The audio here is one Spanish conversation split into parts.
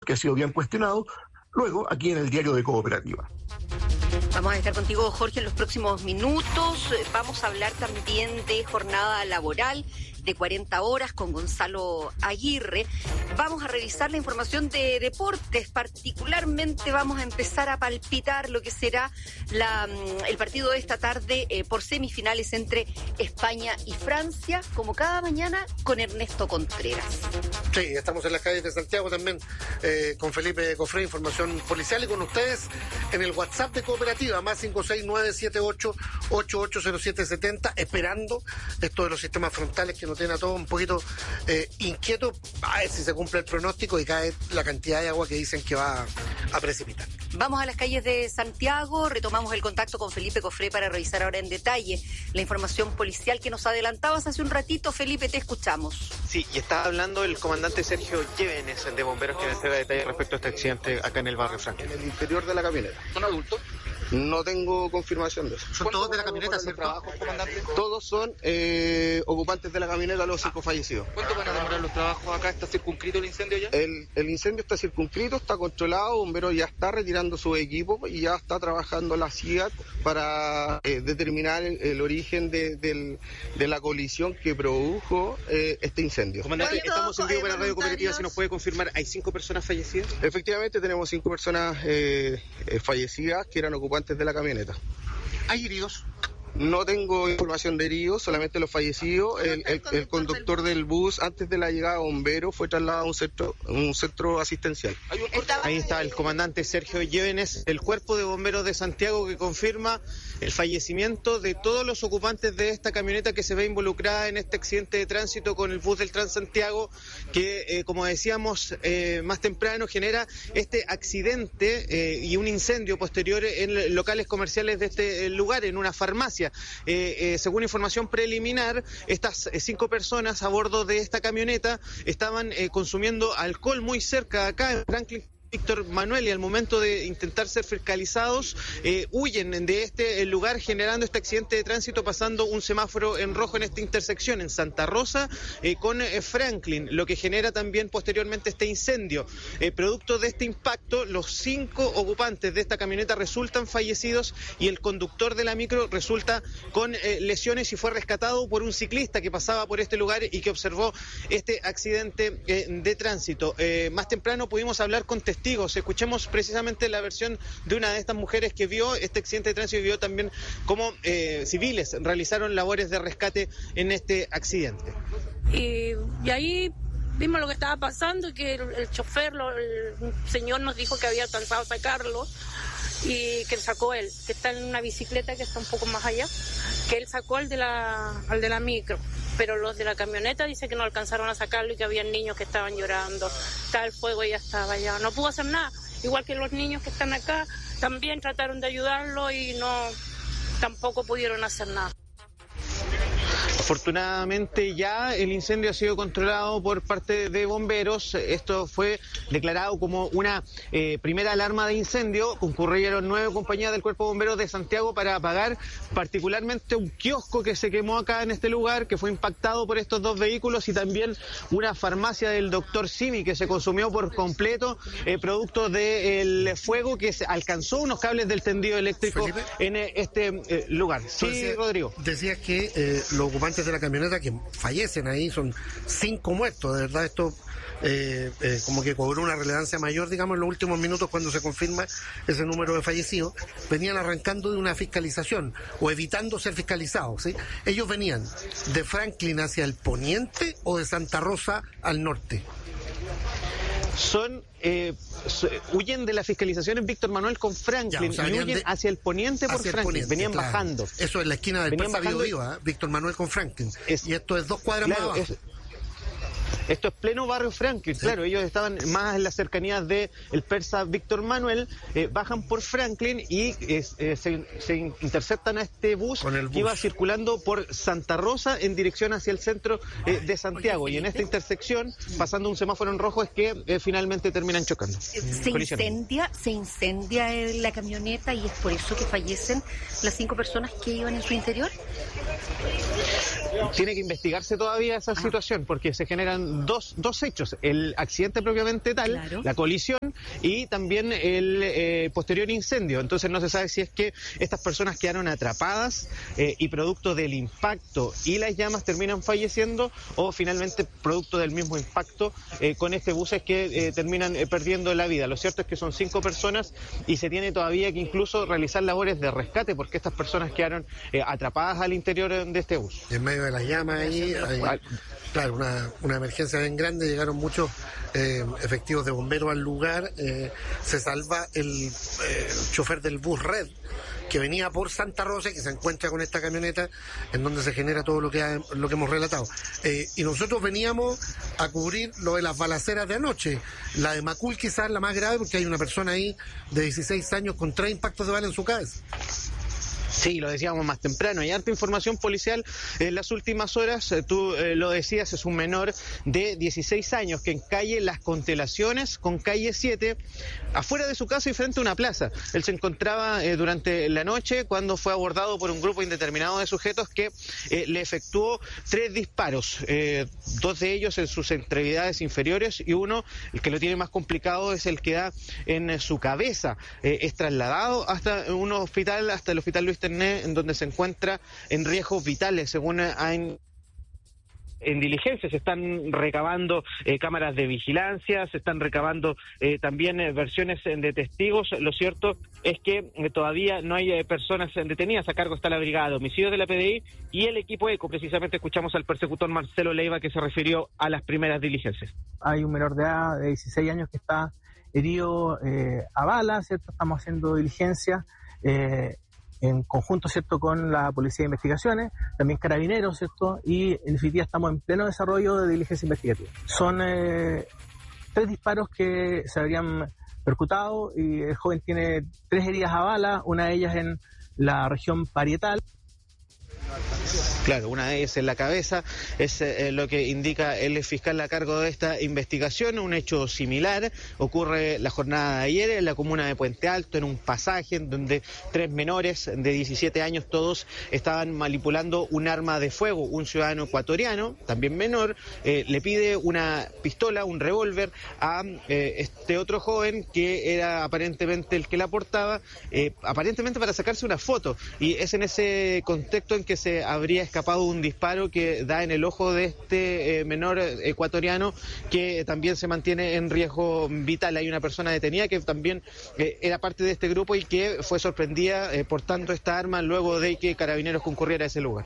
que ha sido bien cuestionado, luego aquí en el diario de Cooperativa. Vamos a estar contigo, Jorge, en los próximos minutos. Vamos a hablar también de jornada laboral de 40 horas con Gonzalo Aguirre. Vamos a revisar la información de deportes, particularmente vamos a empezar a palpitar lo que será el partido de esta tarde por semifinales entre España y Francia, como cada mañana con Ernesto Contreras. Sí, estamos en las calles de Santiago también con Felipe Cofré, información policial, y con ustedes en el WhatsApp de Cooperativa, más 56978880770, esperando esto de los sistemas frontales que nos tiene a todos un poquito inquietos, a ver si se cumple el pronóstico y cae la cantidad de agua que dicen que va a precipitar. Vamos a las calles de Santiago, retomamos el contacto con Felipe Cofré para revisar ahora en detalle la información policial que nos adelantabas hace un ratito. Felipe, te escuchamos. Sí, y está hablando el comandante Sergio Llévenes, de bomberos, que me entrega detalles respecto a este accidente acá en el barrio Franklin. En el interior de la camioneta. ¿Son adultos? No tengo confirmación de eso. ¿Son todos de la camioneta, cierto? Comandante? Todos son ocupantes de la camioneta, los 5 fallecidos. ¿Cuánto van a demorar los trabajos acá? ¿Está circunscrito el incendio ya? El incendio está circunscrito, está controlado, bomberos ya está retirando su equipo y ya está trabajando la CIAT para determinar el origen de la colisión que produjo este incendio. Comandante, estamos en vivo para Radio Cooperativa, si nos puede confirmar, ¿hay 5 personas fallecidas? Efectivamente, tenemos 5 personas fallecidas que eran ocupantes de la camioneta. ¿Hay heridos? No tengo información de heridos, solamente los fallecidos. El conductor del bus, antes de la llegada de bomberos, fue trasladado a un centro asistencial. Ahí está el comandante Sergio Llévenes, el Cuerpo de Bomberos de Santiago, que confirma el fallecimiento de todos los ocupantes de esta camioneta que se ve involucrada en este accidente de tránsito con el bus del Transantiago, que, como decíamos más temprano, genera este accidente y un incendio posterior en locales comerciales de este lugar, en una farmacia. Según información preliminar, estas 5 personas a bordo de esta camioneta estaban consumiendo alcohol muy cerca de acá en Franklin Víctor Manuel, y al momento de intentar ser fiscalizados huyen de este lugar, generando este accidente de tránsito, pasando un semáforo en rojo en esta intersección en Santa Rosa con Franklin, lo que genera también posteriormente este incendio. Producto de este impacto, los 5 ocupantes de esta camioneta resultan fallecidos y el conductor de la micro resulta con lesiones y fue rescatado por un ciclista que pasaba por este lugar y que observó este accidente de tránsito. Más temprano pudimos hablar con testigos. Escuchemos precisamente la versión de una de estas mujeres que vio este accidente de tránsito y vio también cómo civiles realizaron labores de rescate en este accidente. Y ahí vimos lo que estaba pasando y que el chofer, el señor nos dijo que había alcanzado a sacarlo y que sacó él, que está en una bicicleta que está un poco más allá, que él sacó al de la micro. Pero los de la camioneta dice que no alcanzaron a sacarlo y que había niños que estaban llorando. Está el fuego y ya estaba allá. No pudo hacer nada. Igual que los niños que están acá, también trataron de ayudarlo y tampoco pudieron hacer nada. Afortunadamente ya el incendio ha sido controlado por parte de bomberos. Esto fue declarado como una primera alarma de incendio. Concurrieron 9 compañías del Cuerpo de Bomberos de Santiago para apagar particularmente un kiosco que se quemó acá en este lugar, que fue impactado por estos 2 vehículos, y también una farmacia del Dr. Simi que se consumió por completo, producto del fuego que alcanzó unos cables del tendido eléctrico. ¿Felipe? En este lugar. Sí, Rodrigo. Decías que los ocupantes de la camioneta que fallecen ahí son 5 muertos. De verdad, esto como que cobró una relevancia mayor, digamos, en los últimos minutos cuando se confirma ese número de fallecidos. Venían arrancando de una fiscalización o evitando ser fiscalizados, ¿sí? Ellos venían de Franklin hacia el poniente o de Santa Rosa al norte. Huyen de la fiscalización en Víctor Manuel con Franklin, y huyen hacia el poniente por Franklin. Poniente, venían bajando. Eso es la esquina del Plaza Biobío, Víctor Manuel con Franklin. Y esto es 2 cuadras más abajo. Esto es pleno barrio Franklin, sí. Claro, ellos estaban más en las cercanías del Persa Víctor Manuel, bajan por Franklin y se interceptan a este bus que iba circulando por Santa Rosa en dirección hacia el centro de Santiago. Y en esta intersección, pasando un semáforo en rojo, es que finalmente terminan chocando. Se incendia la camioneta y es por eso que fallecen las 5 personas que iban en su interior. Tiene que investigarse todavía esa situación, porque se generan dos hechos: el accidente propiamente tal, claro, la colisión, y también el posterior incendio. Entonces no se sabe si es que estas personas quedaron atrapadas y producto del impacto y las llamas terminan falleciendo, o finalmente producto del mismo impacto con este bus es que terminan perdiendo la vida. Lo cierto es que son 5 personas y se tiene todavía que incluso realizar labores de rescate, porque estas personas quedaron atrapadas al interior de este bus. En medio de las llamas ahí, claro, una emergencia bien grande, llegaron muchos efectivos de bomberos al lugar, se salva el chofer del bus Red, que venía por Santa Rosa y que se encuentra con esta camioneta en donde se genera todo lo que hemos relatado. Y nosotros veníamos a cubrir lo de las balaceras de anoche. La de Macul quizás la más grave, porque hay una persona ahí de 16 años con 3 impactos de bala en su cabeza. Sí, lo decíamos más temprano, hay harta información policial en las últimas horas. Tú lo decías, es un menor de 16 años que en calle Las Constelaciones con calle 7, afuera de su casa y frente a una plaza. Él se encontraba durante la noche cuando fue abordado por un grupo indeterminado de sujetos que le efectuó 3 disparos, 2 de ellos en sus extremidades inferiores y uno, el que lo tiene más complicado, es el que da en su cabeza. Es trasladado hasta un hospital, hasta el Hospital Luis Terné, en donde se encuentra en riesgos vitales, según en diligencia. Se están recabando cámaras de vigilancia, se están recabando también versiones de testigos. Lo cierto es que todavía no hay personas detenidas. A cargo está la Brigada de Homicidios de la PDI y el equipo ECO. Precisamente escuchamos al persecutor Marcelo Leiva, que se refirió a las primeras diligencias. Hay un menor de edad de 16 años que está herido a bala, ¿cierto? Estamos haciendo diligencia en conjunto, ¿cierto?, con la Policía de Investigaciones, también Carabineros, ¿cierto?, y en definitiva estamos en pleno desarrollo de diligencia investigativa. Son 3 disparos que se habrían percutado y el joven tiene 3 heridas a bala, una de ellas en la región parietal. Claro, una de ellas en la cabeza, es lo que indica el fiscal a cargo de esta investigación. Un hecho similar ocurre la jornada de ayer en la comuna de Puente Alto, en un pasaje en donde 3 menores de 17 años, todos estaban manipulando un arma de fuego. Un ciudadano ecuatoriano, también menor, le pide una pistola, un revólver a este otro joven que era aparentemente el que la portaba, aparentemente para sacarse una foto, y es en ese contexto en que se habría escapado un disparo que da en el ojo de este menor ecuatoriano, que también se mantiene en riesgo vital. Hay una persona detenida que también era parte de este grupo y que fue sorprendida portando esta arma luego de que Carabineros concurriera a ese lugar.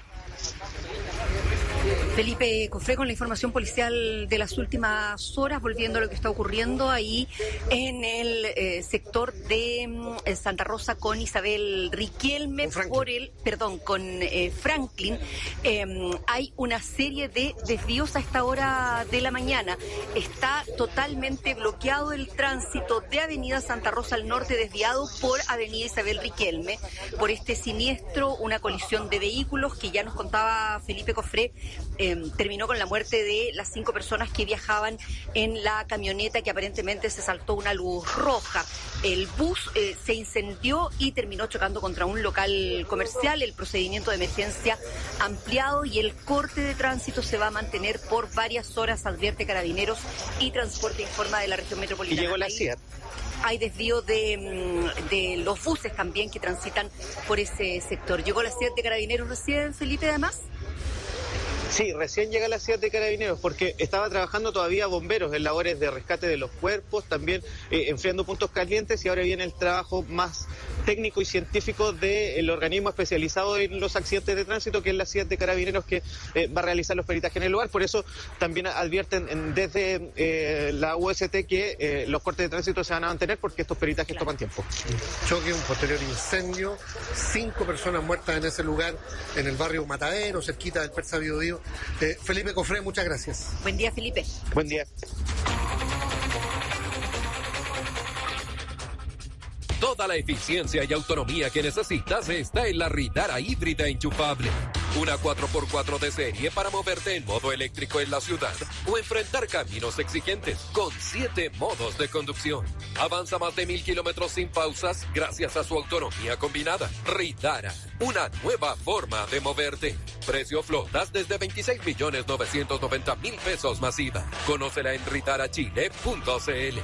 Felipe Cofré con la información policial de las últimas horas, volviendo a lo que está ocurriendo ahí en el sector de Santa Rosa con Isabel Riquelme, con Franklin. Hay una serie de desvíos a esta hora de la mañana. Está totalmente bloqueado el tránsito de Avenida Santa Rosa al norte, desviado por Avenida Isabel Riquelme, por este siniestro, una colisión de vehículos que ya nos contaba Felipe Cofré. Terminó con la muerte de las 5 personas que viajaban en la camioneta, que aparentemente se saltó una luz roja. El bus se incendió y terminó chocando contra un local comercial. El procedimiento de emergencia ampliado y el corte de tránsito se va a mantener por varias horas, advierte Carabineros y Transporte informa de la región metropolitana. Y llegó la CIAT. Hay desvío de los buses también que transitan por ese sector. ¿Llegó la CIAT de Carabineros recién, Felipe, además? Sí, recién llega la CIAT de Carabineros porque estaba trabajando todavía bomberos en labores de rescate de los cuerpos, también enfriando puntos calientes, y ahora viene el trabajo más técnico y científico del organismo especializado en los accidentes de tránsito, que es la CIAT de Carabineros, que va a realizar los peritajes en el lugar. Por eso también advierten desde la UST que los cortes de tránsito se van a mantener porque estos peritajes toman tiempo. Un choque, un posterior incendio, 5 personas muertas en ese lugar, en el barrio Matadero, cerquita del Persa Biobío. Felipe Cofré, muchas gracias. Buen día, Felipe. Buen día. Toda la eficiencia y autonomía que necesitas está en la Ritara híbrida enchufable. Una 4x4 de serie para moverte en modo eléctrico en la ciudad o enfrentar caminos exigentes con 7 modos de conducción. Avanza más de 1000 kilómetros sin pausas gracias a su autonomía combinada. Ritara, una nueva forma de moverte. Precio flotas desde 26.990.000 pesos masiva. Conócela en ritarachile.cl.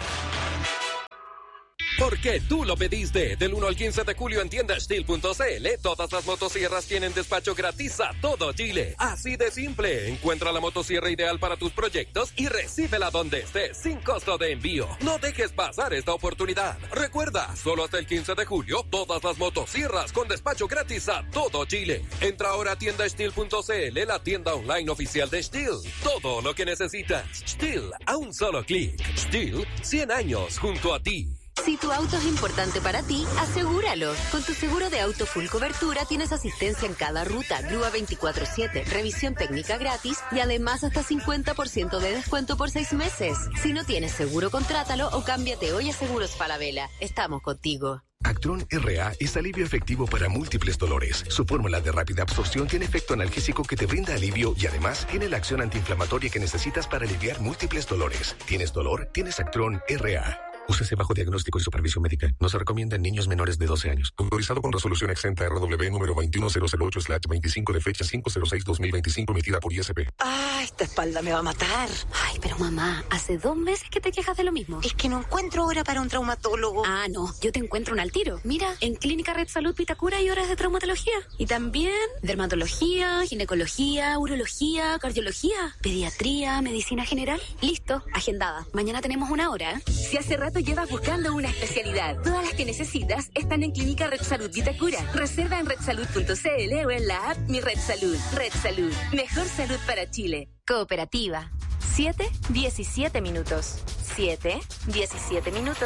Porque tú lo pediste. Del 1 al 15 de julio en tiendastil.cl, todas las motosierras tienen despacho gratis a todo Chile. Así de simple. Encuentra la motosierra ideal para tus proyectos y recíbela donde estés, sin costo de envío. No dejes pasar esta oportunidad. Recuerda, solo hasta el 15 de julio, todas las motosierras con despacho gratis a todo Chile. Entra ahora a tiendastil.cl, la tienda online oficial de Stihl. Todo lo que necesitas. Stihl, a un solo clic. Stihl, 100 años junto a ti. Si tu auto es importante para ti, asegúralo. Con tu seguro de auto full cobertura tienes asistencia en cada ruta, grúa 24/7, revisión técnica gratis y además hasta 50% de descuento por 6 meses. Si no tienes seguro, contrátalo o cámbiate hoy a Seguros Falabella. Estamos contigo. Actron RA es alivio efectivo para múltiples dolores. Su fórmula de rápida absorción tiene efecto analgésico que te brinda alivio y además tiene la acción antiinflamatoria que necesitas para aliviar múltiples dolores. ¿Tienes dolor? Tienes Actron RA. Úsese bajo diagnóstico y supervisión médica. No se recomienda en niños menores de 12 años. Autorizado con resolución exenta RW número 21008/25 de fecha 506-2025 emitida por ISP. ¡Ah, esta espalda me va a matar! Ay, pero mamá, hace 2 meses que te quejas de lo mismo. Es que no encuentro hora para un traumatólogo. Ah, no, yo te encuentro un al tiro. Mira, en Clínica Red Salud Vitacura hay horas de traumatología. Y también dermatología, ginecología, urología, cardiología, pediatría, medicina general. Listo, agendada. Mañana tenemos una hora, ¿eh? Si hace rato llevas buscando una especialidad, todas las que necesitas están en Clínica Red Salud Vitacura. Reserva en redsalud.cl o en la app Mi Red Salud. Red Salud, mejor salud para Chile. Cooperativa. 7:17 minutos. 7:17 minutos.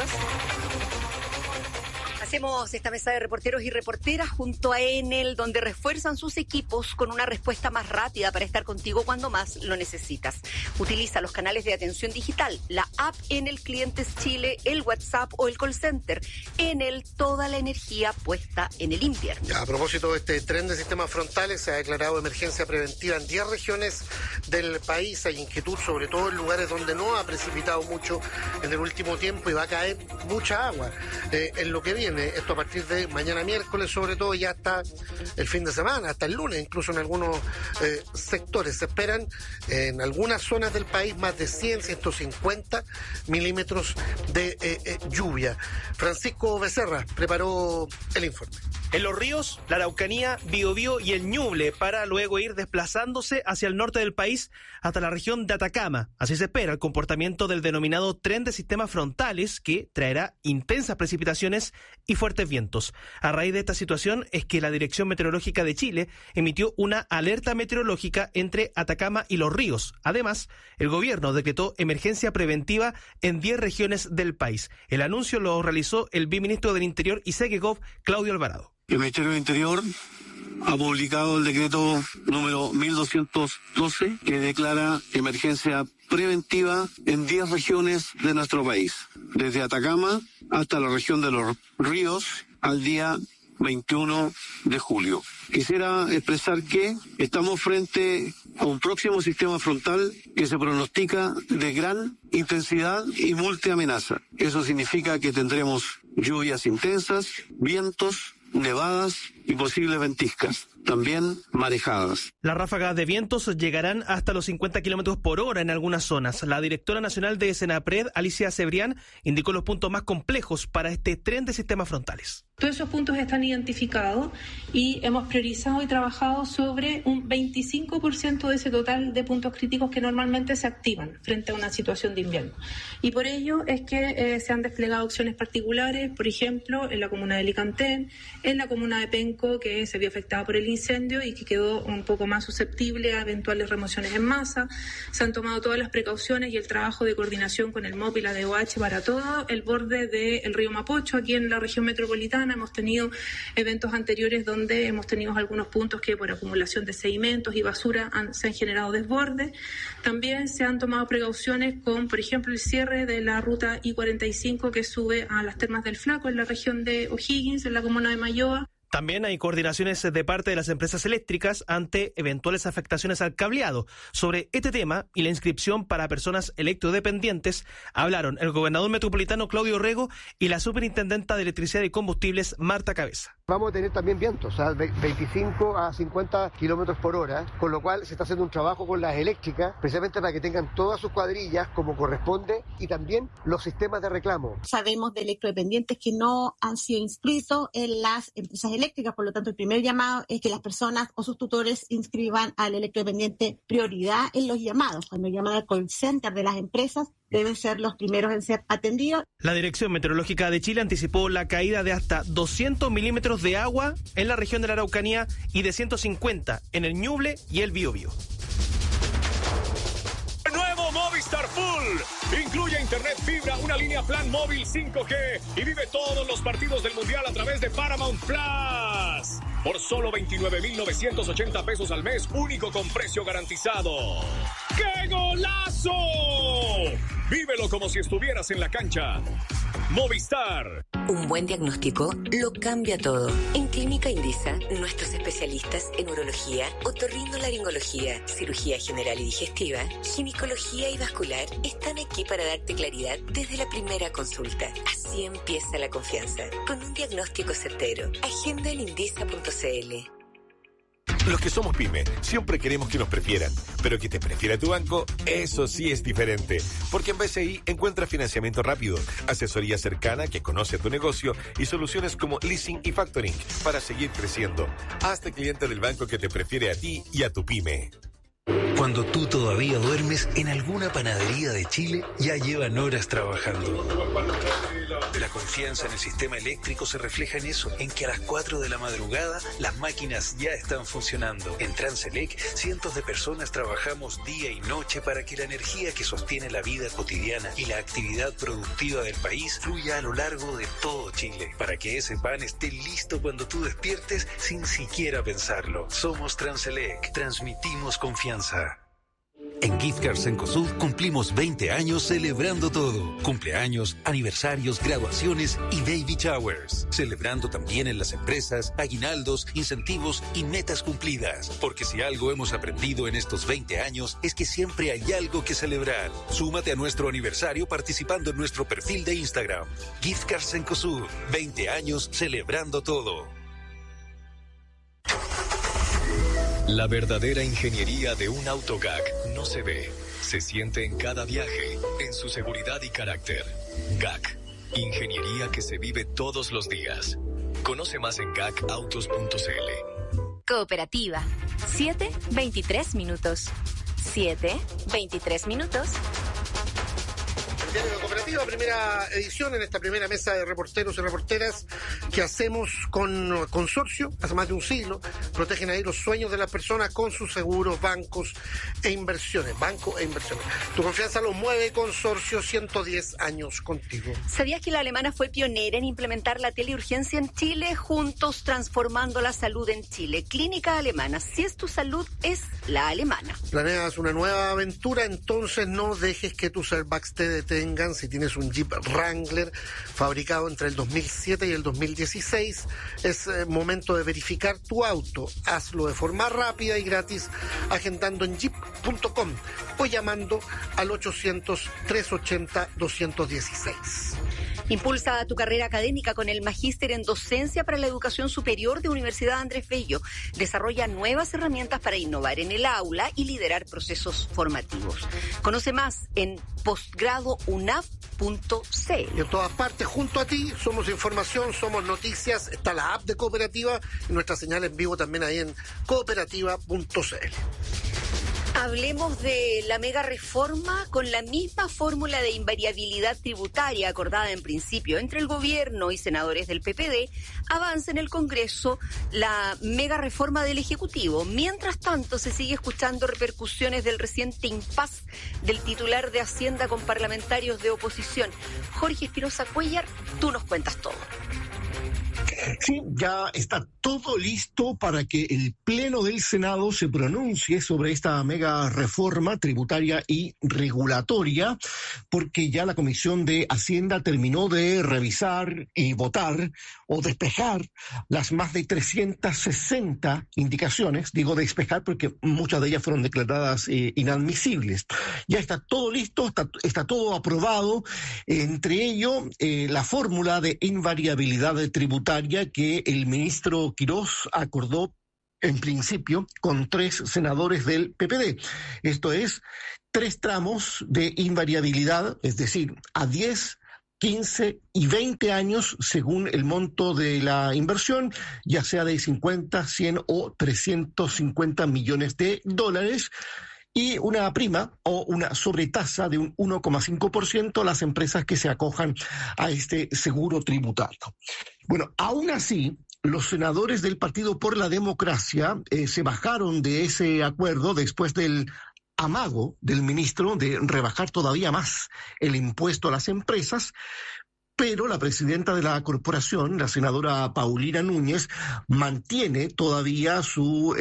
Hacemos esta mesa de reporteros y reporteras junto a Enel, donde refuerzan sus equipos con una respuesta más rápida para estar contigo cuando más lo necesitas. Utiliza los canales de atención digital, la app Enel Clientes Chile, el WhatsApp o el call center. Enel, toda la energía puesta en el invierno. Ya, a propósito de este tren de sistemas frontales, se ha declarado emergencia preventiva en 10 regiones del país. Hay inquietud, sobre todo en lugares donde no ha precipitado mucho en el último tiempo y va a caer mucha agua en lo que viene. Esto a partir de mañana miércoles, sobre todo, ya hasta el fin de semana, hasta el lunes, incluso en algunos sectores. Se esperan en algunas zonas del país más de 150 milímetros de lluvia. Francisco Becerra preparó el informe. En los ríos, la Araucanía, Biobío y el Ñuble, para luego ir desplazándose hacia el norte del país hasta la región de Atacama. Así se espera el comportamiento del denominado tren de sistemas frontales, que traerá intensas precipitaciones y fuertes vientos. A raíz de esta situación es que la Dirección Meteorológica de Chile emitió una alerta meteorológica entre Atacama y Los Ríos. Además, el gobierno decretó emergencia preventiva en 10 regiones del país. El anuncio lo realizó el viceministro del Interior y Segegov, Claudio Alvarado. El Ministerio del Interior ha publicado el decreto número 1212 que declara emergencia preventiva en 10 regiones de nuestro país, desde Atacama hasta la región de Los Ríos al día 21 de julio. Quisiera expresar que estamos frente a un próximo sistema frontal que se pronostica de gran intensidad y multiamenaza. Eso significa que tendremos lluvias intensas, vientos, nevadas y posibles ventiscas, también marejadas. Las ráfagas de vientos llegarán hasta los 50 kilómetros por hora en algunas zonas. La directora nacional de Senapred, Alicia Cebrián, indicó los puntos más complejos para este tren de sistemas frontales. Todos esos puntos están identificados y hemos priorizado y trabajado sobre un 25% de ese total de puntos críticos que normalmente se activan frente a una situación de invierno. Y por ello es que se han desplegado acciones particulares, por ejemplo, en la comuna de Licantén, en la comuna de Penco, que se vio afectada por el incendio y que quedó un poco más susceptible a eventuales remociones en masa. Se han tomado todas las precauciones y el trabajo de coordinación con el MOP y la DOH para todo el borde del río Mapocho, aquí en la región metropolitana. Hemos tenido eventos anteriores donde hemos tenido algunos puntos que por acumulación de sedimentos y basura se han generado desbordes. También se han tomado precauciones con, por ejemplo, el cierre de la ruta I-45 que sube a las Termas del Flaco en la región de O'Higgins, en la comuna de Mayoa. También hay coordinaciones de parte de las empresas eléctricas ante eventuales afectaciones al cableado. Sobre este tema y la inscripción para personas electrodependientes hablaron el gobernador metropolitano Claudio Rego y la superintendenta de Electricidad y Combustibles Marta Cabeza. Vamos a tener también vientos, 25 a 50 kilómetros por hora, con lo cual se está haciendo un trabajo con las eléctricas, precisamente para que tengan todas sus cuadrillas como corresponde y también los sistemas de reclamo. Sabemos de electrodependientes que no han sido inscritos en las empresas eléctricas, por lo tanto el primer llamado es que las personas o sus tutores inscriban al electrodependiente prioridad en los llamados. Cuando llaman al call center de las empresas, deben ser los primeros en ser atendidos. La Dirección Meteorológica de Chile anticipó la caída de hasta 200 milímetros de agua en la región de la Araucanía y de 150 en el Ñuble y el Biobío. Nuevo Movistar Full. Incluye internet fibra, una línea plan móvil 5G y vive todos los partidos del Mundial a través de Paramount Plus. Por solo 29,980 pesos al mes, único con precio garantizado. ¡Qué golazo! Vívelo como si estuvieras en la cancha. Movistar. Un buen diagnóstico lo cambia todo. En Clínica Indisa, nuestros especialistas en urología, otorrinolaringología, cirugía general y digestiva, ginecología y vascular están aquí para darte claridad desde la primera consulta. Así empieza la confianza, con un diagnóstico certero. Agenda en indisa.cl. Los que somos pyme siempre queremos que nos prefieran, pero que te prefiera tu banco, eso sí es diferente. Porque en BCI encuentras financiamiento rápido, asesoría cercana que conoce tu negocio y soluciones como leasing y factoring para seguir creciendo. Hazte cliente del banco que te prefiere a ti y a tu pyme. Cuando tú todavía duermes, en alguna panadería de Chile ya llevan horas trabajando. La confianza en el sistema eléctrico se refleja en eso, en que a las 4 de la madrugada las máquinas ya están funcionando. En Transelec, cientos de personas trabajamos día y noche para que la energía que sostiene la vida cotidiana y la actividad productiva del país fluya a lo largo de todo Chile, para que ese pan esté listo cuando tú despiertes sin siquiera pensarlo. Somos Transelec, transmitimos confianza. En Gift Cards Cencosud cumplimos 20 años celebrando todo. Cumpleaños, aniversarios, graduaciones y baby showers. Celebrando también en las empresas, aguinaldos, incentivos y metas cumplidas. Porque si algo hemos aprendido en estos 20 años es que siempre hay algo que celebrar. Súmate a nuestro aniversario participando en nuestro perfil de Instagram. Gift Cards Cencosud, 20 años celebrando todo. La verdadera ingeniería de un auto GAC no se ve, se siente en cada viaje, en su seguridad y carácter. GAC, ingeniería que se vive todos los días. Conoce más en gacautos.cl. Cooperativa, 7:23 minutos. 7:23 minutos. Diario de Cooperativa, primera edición en esta primera mesa de reporteros y reporteras que hacemos con Consorcio, hace más de un siglo. Protegen ahí los sueños de las personas con sus seguros, bancos e inversiones. Banco e inversiones. Tu confianza los mueve, Consorcio, 110 años contigo. ¿Sabías que la alemana fue pionera en implementar la teleurgencia en Chile? Juntos transformando la salud en Chile. Clínica Alemana. Si es tu salud, es la alemana. ¿Planeas una nueva aventura? Entonces no dejes que tus airbags te detengan. Si tienes un Jeep Wrangler fabricado entre el 2007 y el 2016, es momento de verificar tu auto. Hazlo de forma rápida y gratis agendando en jeep.com o llamando al 800-380-216. Impulsa tu carrera académica con el Magíster en Docencia para la Educación Superior de Universidad Andrés Bello. Desarrolla nuevas herramientas para innovar en el aula y liderar procesos formativos. Conoce más en posgradounaf.cl. Y en todas partes, junto a ti, somos información, somos noticias. Está la app de Cooperativa y nuestra señal en vivo también ahí en cooperativa.cl. Hablemos de la mega reforma con la misma fórmula de invariabilidad tributaria acordada en principio entre el gobierno y senadores del PPD. Avanza en el Congreso la mega reforma del Ejecutivo. Mientras tanto, se sigue escuchando repercusiones del reciente impas del titular de Hacienda con parlamentarios de oposición. Jorge Espinosa Cuellar, tú nos cuentas todo. Sí, ya está todo listo para que el Pleno del Senado se pronuncie sobre esta mega reforma tributaria y regulatoria, porque ya la Comisión de Hacienda terminó de revisar y votar o despejar las más de 360 indicaciones. Digo despejar porque muchas de ellas fueron declaradas inadmisibles. Ya está todo listo, está todo aprobado, entre ello la fórmula de invariabilidad tributaria que el ministro Quirós acordó en principio con 3 senadores del PPD. Esto es 3 tramos de invariabilidad, es decir, a 10, 15 y 20 años según el monto de la inversión, ya sea de 50, 100 o 350 millones de dólares. Y una prima o una sobretasa de un 1,5% a las empresas que se acojan a este seguro tributario. Bueno, aún así, los senadores del Partido por la Democracia se bajaron de ese acuerdo después del amago del ministro de rebajar todavía más el impuesto a las empresas. Pero la presidenta de la corporación, la senadora Paulina Núñez, mantiene todavía su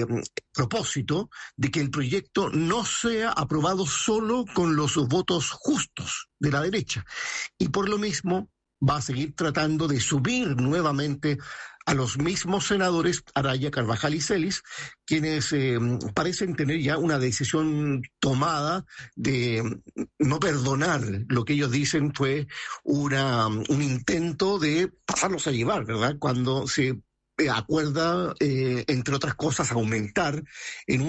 propósito de que el proyecto no sea aprobado solo con los votos justos de la derecha. Y por lo mismo va a seguir tratando de subir nuevamente a los mismos senadores Araya, Carvajal y Celis, quienes parecen tener ya una decisión tomada de no perdonar lo que ellos dicen fue un intento de pasarlos a llevar, ¿verdad? Cuando se acuerda, entre otras cosas, aumentar en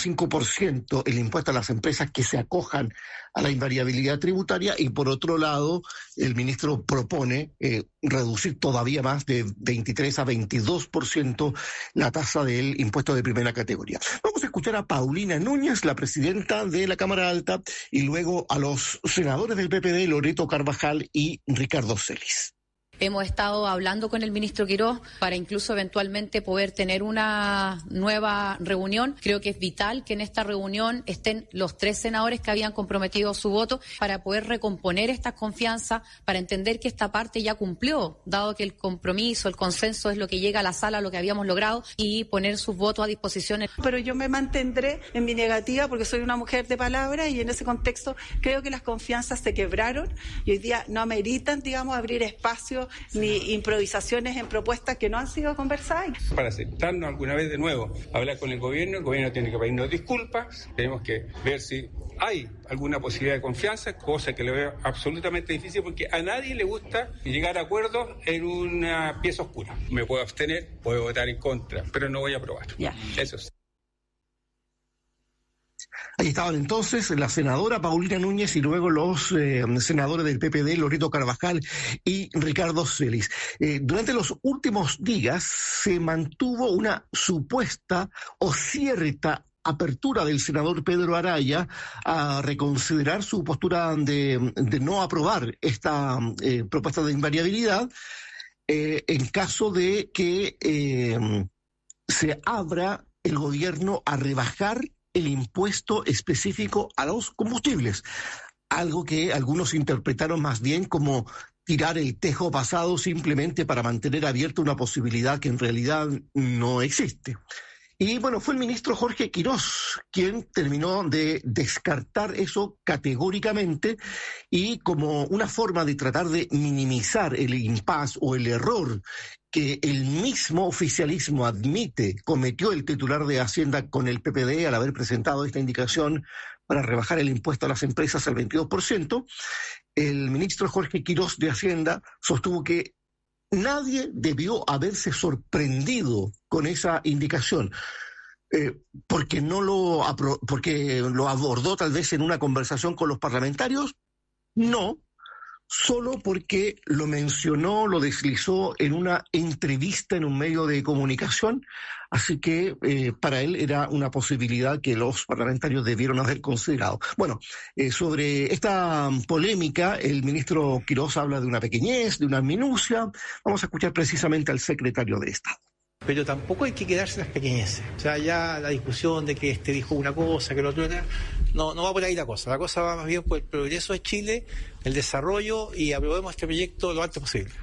1,5% el impuesto a las empresas que se acojan a la invariabilidad tributaria y, por otro lado, el ministro propone reducir todavía más de 23 a 22% la tasa del impuesto de primera categoría. Vamos a escuchar a Paulina Núñez, la presidenta de la Cámara Alta, y luego a los senadores del PPD, Loreto Carvajal y Ricardo Celis. Hemos estado hablando con el ministro Quirós para incluso eventualmente poder tener una nueva reunión. Creo que es vital que en esta reunión estén los 3 senadores que habían comprometido su voto para poder recomponer esta confianza, para entender que esta parte ya cumplió, dado que el compromiso, el consenso es lo que llega a la sala, lo que habíamos logrado, y poner sus votos a disposición. Pero yo me mantendré en mi negativa porque soy una mujer de palabra y en ese contexto creo que las confianzas se quebraron y hoy día no ameritan, digamos, abrir espacio ni improvisaciones en propuestas que no han sido conversadas. Para sentarnos alguna vez de nuevo, hablar con el gobierno tiene que pedirnos disculpas, tenemos que ver si hay alguna posibilidad de confianza, cosa que le veo absolutamente difícil porque a nadie le gusta llegar a acuerdos en una pieza oscura. Me puedo abstener, puedo votar en contra, pero no voy a aprobar. Eso sí. Ahí estaban entonces la senadora Paulina Núñez y luego los senadores del PPD, Loreto Carvajal y Ricardo Celis. Durante los últimos días se mantuvo una supuesta o cierta apertura del senador Pedro Araya a reconsiderar su postura de no aprobar esta propuesta de invariabilidad en caso de que se abra el gobierno a rebajar el impuesto específico a los combustibles, algo que algunos interpretaron más bien como tirar el tejo pasado simplemente para mantener abierta una posibilidad que en realidad no existe. Y bueno, fue el ministro Jorge Quirós quien terminó de descartar eso categóricamente y como una forma de tratar de minimizar el impasse o el error que el mismo oficialismo admite cometió el titular de Hacienda con el PPD al haber presentado esta indicación para rebajar el impuesto a las empresas al 22%, el ministro Jorge Quirós de Hacienda sostuvo que nadie debió haberse sorprendido con esa indicación, porque lo abordó tal vez en una conversación con los parlamentarios, no, solo porque lo mencionó, lo deslizó en una entrevista en un medio de comunicación, así que para él era una posibilidad que los parlamentarios debieron haber considerado. Bueno, sobre esta polémica, el ministro Quirós habla de una pequeñez, de una minucia. Vamos a escuchar precisamente al secretario de Estado. Pero tampoco hay que quedarse en las pequeñeces. O sea, ya la discusión de que este dijo una cosa, que el otro no va por ahí la cosa. La cosa va más bien por el progreso de Chile, el desarrollo y aprobemos este proyecto lo antes posible.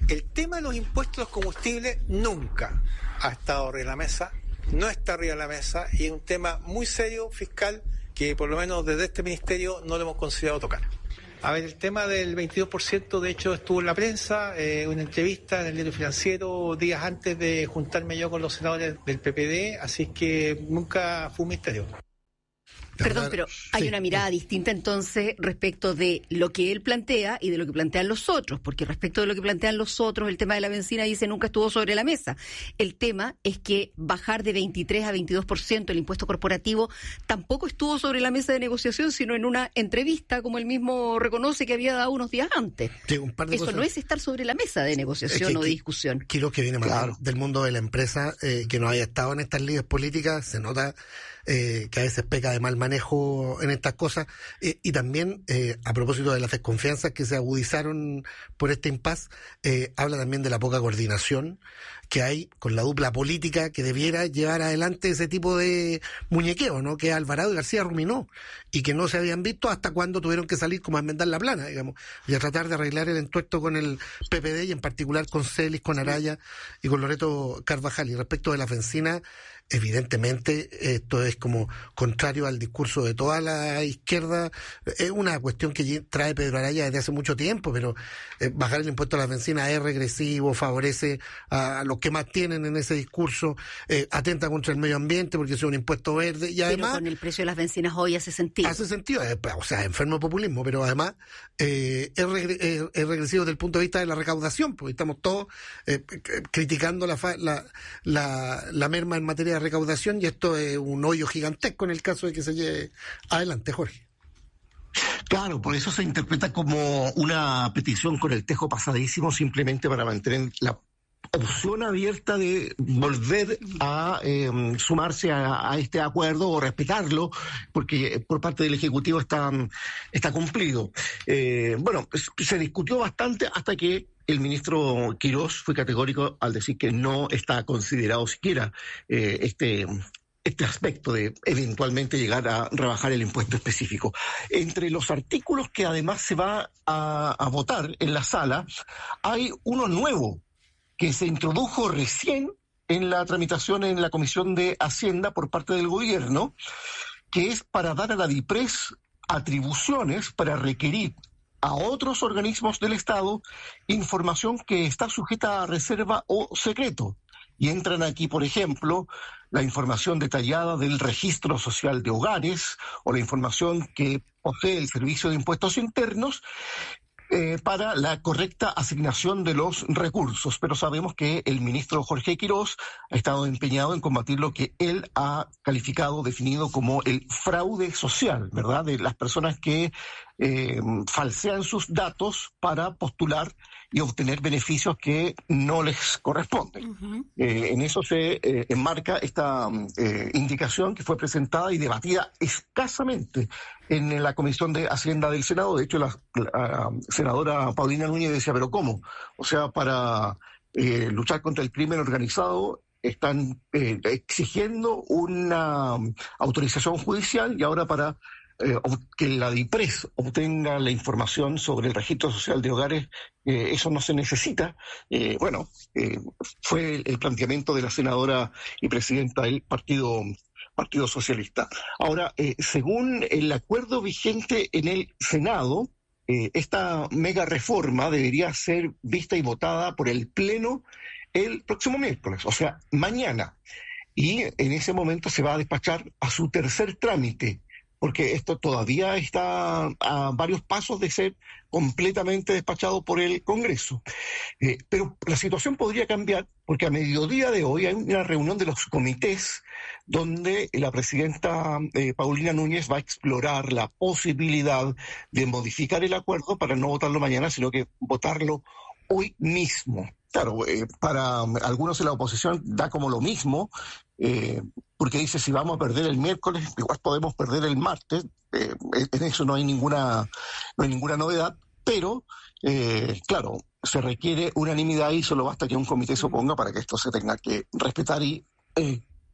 El tema de los impuestos a los combustibles nunca ha estado arriba de la mesa, no está arriba de la mesa, y es un tema muy serio fiscal que por lo menos desde este ministerio no lo hemos considerado tocar. A ver, el tema del 22%, de hecho, estuvo en la prensa, una entrevista en el Diario Financiero días antes de juntarme yo con los senadores del PPD, así que nunca fue un misterio. Perdón, pero hay una mirada distinta entonces respecto de lo que él plantea y de lo que plantean los otros, porque respecto de lo que plantean los otros, el tema de la benzina dice nunca estuvo sobre la mesa. El tema es que bajar de 23 a 22% el impuesto corporativo tampoco estuvo sobre la mesa de negociación, sino en una entrevista, como él mismo reconoce que había dado unos días antes. Sí, un par de Eso cosas. No es estar sobre la mesa de negociación o de discusión. Quiero que viene más del mundo de la empresa, que no haya estado en estas lides políticas, se nota que a veces peca de mal manejo en estas cosas, y también a propósito de las desconfianzas que se agudizaron por este impasse, habla también de la poca coordinación que hay con la dupla política que debiera llevar adelante ese tipo de muñequeo, ¿no? Que Alvarado y García Ruminó, y que no se habían visto hasta cuando tuvieron que salir como a enmendar la plana, digamos, y a tratar de arreglar el entuerto con el PPD, y en particular con Celis, con Araya y con Loreto Carvajal. Y respecto de la bencina, evidentemente esto es como contrario al discurso de toda la izquierda. Es una cuestión que trae Pedro Araya desde hace mucho tiempo, pero bajar el impuesto a la bencina es regresivo, favorece a los que más tienen en ese discurso, atenta contra el medio ambiente porque es un impuesto verde, y además... Pero con el precio de las bencinas hoy hace sentido. Hace sentido, o sea, enfermo de populismo, pero además es regresivo desde el punto de vista de la recaudación, porque estamos todos criticando la merma en materia de recaudación, y esto es un hoyo gigantesco en el caso de que se lleve adelante, Jorge. Claro, por eso se interpreta como una petición con el tejo pasadísimo, simplemente para mantener la opción abierta de volver a sumarse a este acuerdo o respetarlo, porque por parte del Ejecutivo está cumplido. Bueno, se discutió bastante hasta que el ministro Quirós fue categórico al decir que no está considerado siquiera este aspecto de eventualmente llegar a rebajar el impuesto específico. Entre los artículos que además se va a votar en la sala, hay uno nuevo que se introdujo recién en la tramitación en la Comisión de Hacienda por parte del gobierno, que es para dar a la DIPRES atribuciones para requerir a otros organismos del Estado información que está sujeta a reserva o secreto. Y entran aquí, por ejemplo, la información detallada del registro social de hogares o la información que posee el Servicio de Impuestos Internos, para la correcta asignación de los recursos. Pero sabemos que el ministro Jorge Quirós ha estado empeñado en combatir lo que él ha calificado, definido como el fraude social, ¿verdad? De las personas que falsean sus datos para postular y obtener beneficios que no les corresponden. Uh-huh. En eso se enmarca esta indicación que fue presentada y debatida escasamente en la Comisión de Hacienda del Senado. De hecho, la senadora Paulina Núñez decía, ¿pero cómo? O sea, para luchar contra el crimen organizado están exigiendo una autorización judicial, y ahora para que la DIPRES obtenga la información sobre el registro social de hogares, eso no se necesita. Fue el planteamiento de la senadora y presidenta del Partido Socialista. Ahora, según el acuerdo vigente en el Senado, esta mega reforma debería ser vista y votada por el Pleno el próximo miércoles, o sea, mañana. Y en ese momento se va a despachar a su tercer trámite, porque esto todavía está a varios pasos de ser completamente despachado por el Congreso. Pero la situación podría cambiar, porque a mediodía de hoy hay una reunión de los comités donde la presidenta Paulina Núñez va a explorar la posibilidad de modificar el acuerdo para no votarlo mañana, sino que votarlo hoy mismo. Claro, para algunos en la oposición da como lo mismo, porque dice, si vamos a perder el miércoles, igual podemos perder el martes. En eso no hay ninguna novedad, pero claro, se requiere unanimidad y solo basta que un comité se oponga para que esto se tenga que respetar y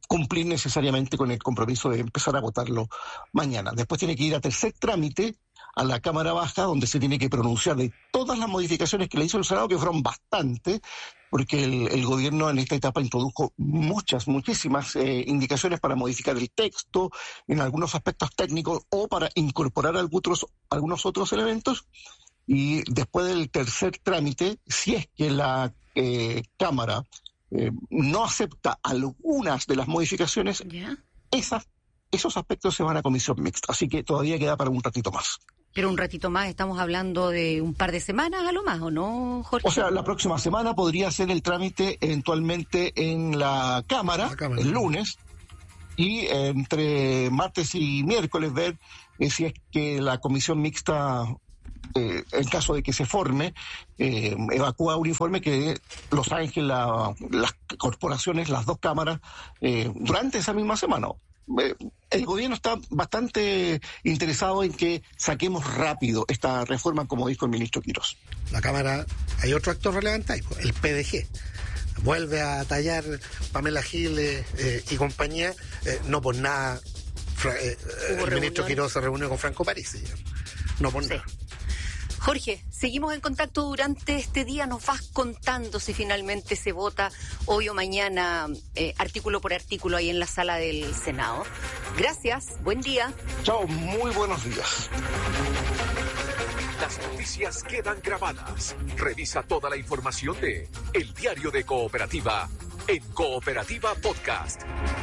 cumplir necesariamente con el compromiso de empezar a votarlo mañana. Después tiene que ir a tercer trámite a la Cámara Baja, donde se tiene que pronunciar de todas las modificaciones que le hizo el Senado, que fueron bastantes, porque el gobierno en esta etapa introdujo muchísimas indicaciones para modificar el texto en algunos aspectos técnicos o para incorporar algunos otros elementos. Y después del tercer trámite, si es que la Cámara no acepta algunas de las modificaciones, esos aspectos se van a comisión mixta. Así que todavía queda para un ratito más. Pero un ratito más, estamos hablando de un par de semanas a lo más, ¿o no, Jorge? O sea, la próxima semana podría ser el trámite eventualmente en la Cámara, el lunes, y entre martes y miércoles ver si es que la comisión mixta, en caso de que se forme, evacúa un informe que Los Ángeles, las corporaciones, las dos cámaras, durante esa misma semana. El gobierno está bastante interesado en que saquemos rápido esta reforma, como dijo el ministro Quirós. La Cámara, hay otro actor relevante ahí, el PDG. Vuelve a tallar Pamela Giles y compañía, no por nada. El ministro Quirós se reunió con Franco Parisi, no por nada. Jorge, seguimos en contacto durante este día. Nos vas contando si finalmente se vota hoy o mañana, artículo por artículo, ahí en la sala del Senado. Gracias, buen día. Chao, muy buenos días. Las noticias quedan grabadas. Revisa toda la información de El Diario de Cooperativa en Cooperativa Podcast.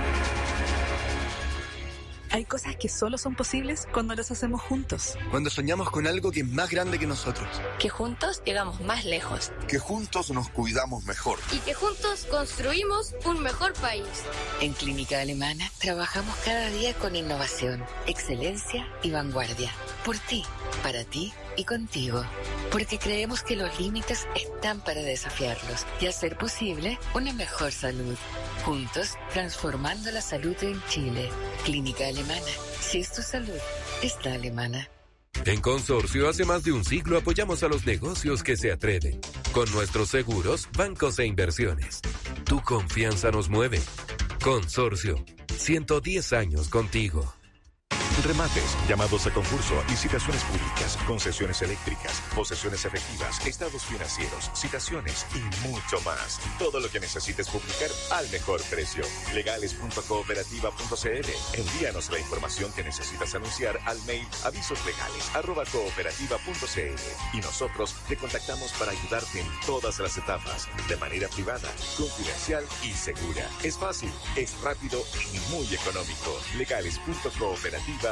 Hay cosas que solo son posibles cuando las hacemos juntos. Cuando soñamos con algo que es más grande que nosotros. Que juntos llegamos más lejos. Que juntos nos cuidamos mejor. Y que juntos construimos un mejor país. En Clínica Alemana trabajamos cada día con innovación, excelencia y vanguardia. Por ti, para ti y contigo. Porque creemos que los límites están para desafiarlos y hacer posible una mejor salud. Juntos, transformando la salud en Chile. Clínica Alemana. Si es tu salud, está alemana. En Consorcio, hace más de un siglo apoyamos a los negocios que se atreven. Con nuestros seguros, bancos e inversiones. Tu confianza nos mueve. Consorcio, 110 años contigo. Remates, llamados a concurso, licitaciones públicas, concesiones eléctricas, posesiones efectivas, estados financieros, citaciones y mucho más. Todo lo que necesites publicar al mejor precio. Legales.cooperativa.cl. Envíanos la información que necesitas anunciar al mail avisoslegales@cooperativa.cl y nosotros te contactamos para ayudarte en todas las etapas, de manera privada, confidencial y segura. Es fácil, es rápido y muy económico. Legales.cooperativa.cl.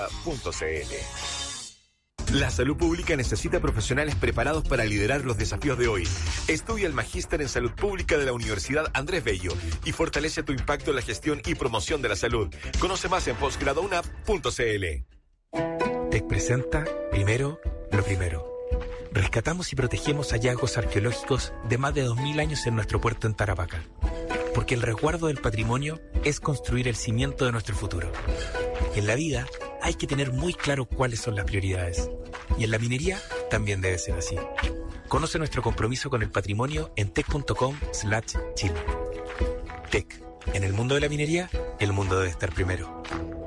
La salud pública necesita profesionales preparados para liderar los desafíos de hoy. Estudia el Magíster en Salud Pública de la Universidad Andrés Bello y fortalece tu impacto en la gestión y promoción de la salud. Conoce más en posgradounap.cl. TEC presenta Primero lo Primero. Rescatamos y protegemos hallazgos arqueológicos de más de 2000 años en nuestro puerto en Tarapacá. Porque el resguardo del patrimonio es construir el cimiento de nuestro futuro. Y en la vida hay que tener muy claro cuáles son las prioridades. Y en la minería también debe ser así. Conoce nuestro compromiso con el patrimonio en tec.com/Chile. TEC. En el mundo de la minería, el mundo debe estar primero.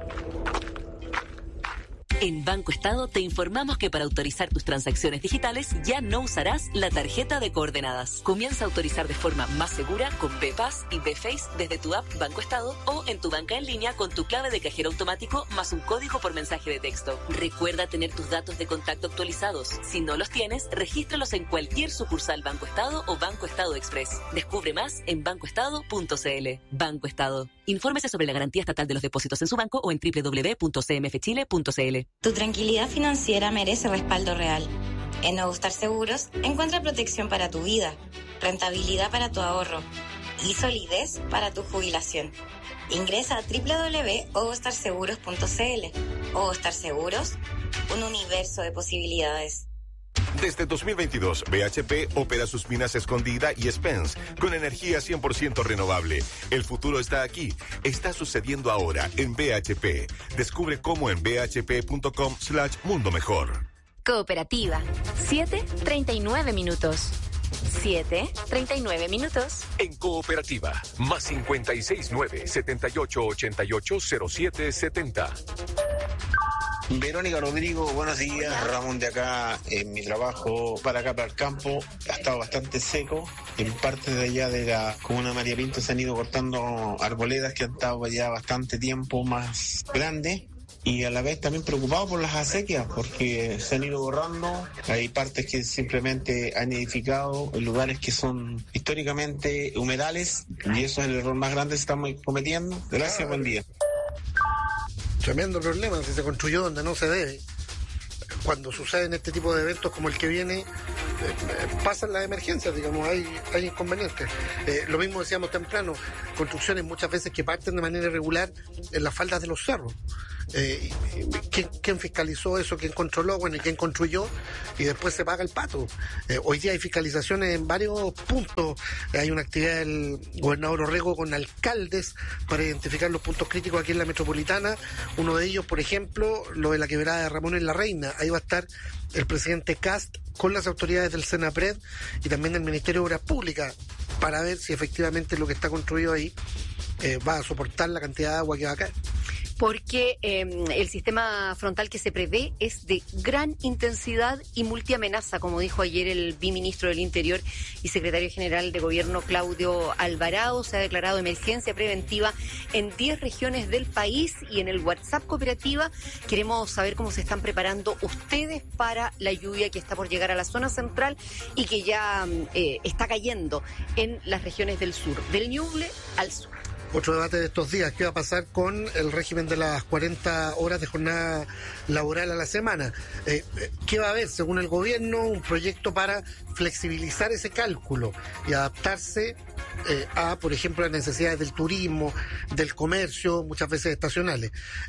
En Banco Estado te informamos que para autorizar tus transacciones digitales ya no usarás la tarjeta de coordenadas. Comienza a autorizar de forma más segura con BPAS y BFace desde tu app Banco Estado o en tu banca en línea con tu clave de cajero automático más un código por mensaje de texto. Recuerda tener tus datos de contacto actualizados. Si no los tienes, regístralos en cualquier sucursal Banco Estado o Banco Estado Express. Descubre más en bancoestado.cl. Banco Estado. Infórmese sobre la garantía estatal de los depósitos en su banco o en www.cmfchile.cl. Tu tranquilidad financiera merece respaldo real. En Ogustar Seguros encuentra protección para tu vida, rentabilidad para tu ahorro y solidez para tu jubilación. Ingresa a www.ogustarseguros.cl. Ogustar Seguros, un universo de posibilidades. Desde 2022, BHP opera sus minas Escondida y Spence con energía 100% renovable. El futuro está aquí. Está sucediendo ahora en BHP. Descubre cómo en bhp.com/mundo mejor. Cooperativa. 7:39 minutos. 7:39 minutos. En Cooperativa, más 569-7888-0770. Verónica Rodrigo, buenos días. Ramón de acá, en mi trabajo para acá, para el campo, ha estado bastante seco. En parte de allá de la comuna de María Pinto se han ido cortando arboledas que han estado ya bastante tiempo más grandes. Y a la vez también preocupado por las acequias, porque se han ido borrando. Hay partes que simplemente han edificado en lugares que son históricamente humedales, y eso es el error más grande que estamos cometiendo. Gracias, buen día. Tremendo problema, si se construyó donde no se debe. Cuando suceden este tipo de eventos como el que viene, pasan las emergencias, digamos, hay inconvenientes. Lo mismo decíamos temprano, construcciones muchas veces que parten de manera irregular en las faldas de los cerros. ¿Quién fiscalizó eso? ¿Quién controló? Bueno, ¿y quién construyó? Y después se paga el pato. Hoy día hay fiscalizaciones en varios puntos. Hay una actividad del gobernador Orrego con alcaldes para identificar los puntos críticos aquí en la metropolitana. Uno de ellos, por ejemplo, lo de la quebrada de Ramón en la Reina. Ahí va a estar el presidente Kast con las autoridades del Senapred y también del Ministerio de Obras Públicas para ver si efectivamente lo que está construido ahí va a soportar la cantidad de agua que va a caer. Porque el sistema frontal que se prevé es de gran intensidad y multiamenaza, como dijo ayer el viceministro del Interior y secretario general de Gobierno Claudio Alvarado. Se ha declarado emergencia preventiva en 10 regiones del país, y en el WhatsApp Cooperativa queremos saber cómo se están preparando ustedes para la lluvia que está por llegar a la zona central y que ya está cayendo en las regiones del sur, del Ñuble al sur. Otro debate de estos días, ¿qué va a pasar con el régimen de las 40 horas de jornada laboral a la semana? ¿Qué va a haber? Según el gobierno, un proyecto para flexibilizar ese cálculo y adaptarse a, por ejemplo, las necesidades del turismo, del comercio, muchas veces estacionales.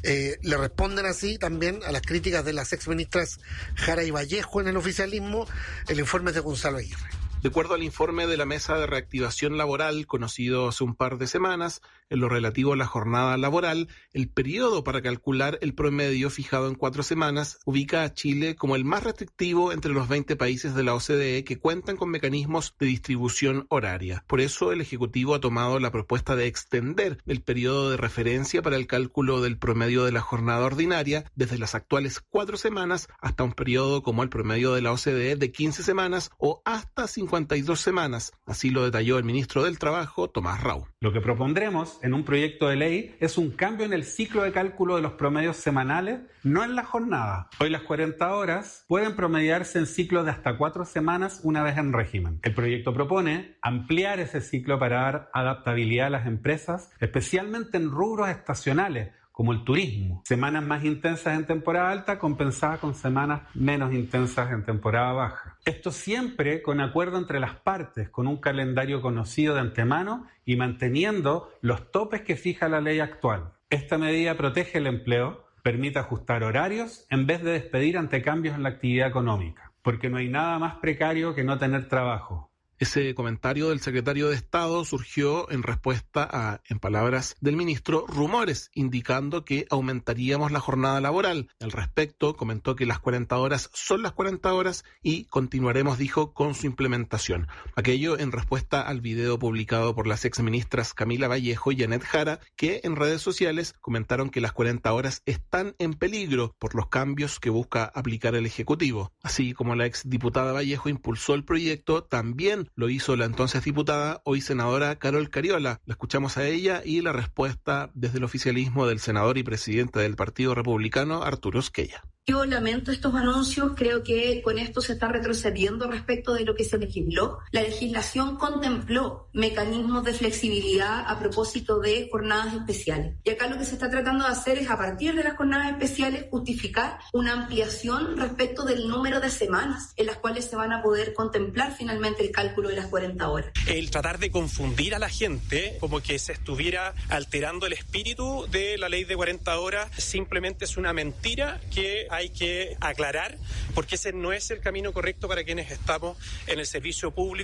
Le responden así también a las críticas de las exministras Jara y Vallejo en el oficialismo, el informe de Gonzalo Aguirre. De acuerdo al informe de la Mesa de Reactivación Laboral, conocido hace un par de semanas, en lo relativo a la jornada laboral, el periodo para calcular el promedio fijado en 4 semanas ubica a Chile como el más restrictivo entre los 20 países de la OCDE que cuentan con mecanismos de distribución horaria. Por eso, el Ejecutivo ha tomado la propuesta de extender el periodo de referencia para el cálculo del promedio de la jornada ordinaria desde las actuales 4 semanas hasta un periodo como el promedio de la OCDE de 15 semanas o hasta 52 semanas. Así lo detalló el ministro del Trabajo, Tomás Rau. Lo que propondremos en un proyecto de ley es un cambio en el ciclo de cálculo de los promedios semanales, no en la jornada. Hoy las 40 horas pueden promediarse en ciclos de hasta 4 semanas una vez en régimen. El proyecto propone ampliar ese ciclo para dar adaptabilidad a las empresas, especialmente en rubros estacionales, como el turismo. Semanas más intensas en temporada alta compensadas con semanas menos intensas en temporada baja. Esto siempre con acuerdo entre las partes, con un calendario conocido de antemano y manteniendo los topes que fija la ley actual. Esta medida protege el empleo, permite ajustar horarios en vez de despedir ante cambios en la actividad económica, porque no hay nada más precario que no tener trabajo. Ese comentario del secretario de Estado surgió en respuesta a, en palabras del ministro, rumores indicando que aumentaríamos la jornada laboral. Al respecto, comentó que las 40 horas son las 40 horas y continuaremos, dijo, con su implementación. Aquello en respuesta al video publicado por las exministras Camila Vallejo y Janet Jara, que en redes sociales comentaron que las 40 horas están en peligro por los cambios que busca aplicar el Ejecutivo. Así como la exdiputada Vallejo impulsó el proyecto, también lo hizo la entonces diputada, hoy senadora Carol Cariola. La escuchamos a ella y la respuesta desde el oficialismo del senador y presidente del Partido Republicano, Arturo Esquella. Yo lamento estos anuncios, creo que con esto se está retrocediendo respecto de lo que se legisló. La legislación contempló mecanismos de flexibilidad a propósito de jornadas especiales. Y acá lo que se está tratando de hacer es, a partir de las jornadas especiales, justificar una ampliación respecto del número de semanas en las cuales se van a poder contemplar finalmente el cálculo de las 40 horas. El tratar de confundir a la gente, como que se estuviera alterando el espíritu de la ley de 40 horas, simplemente es una mentira que hay que aclarar, porque ese no es el camino correcto para quienes estamos en el servicio público.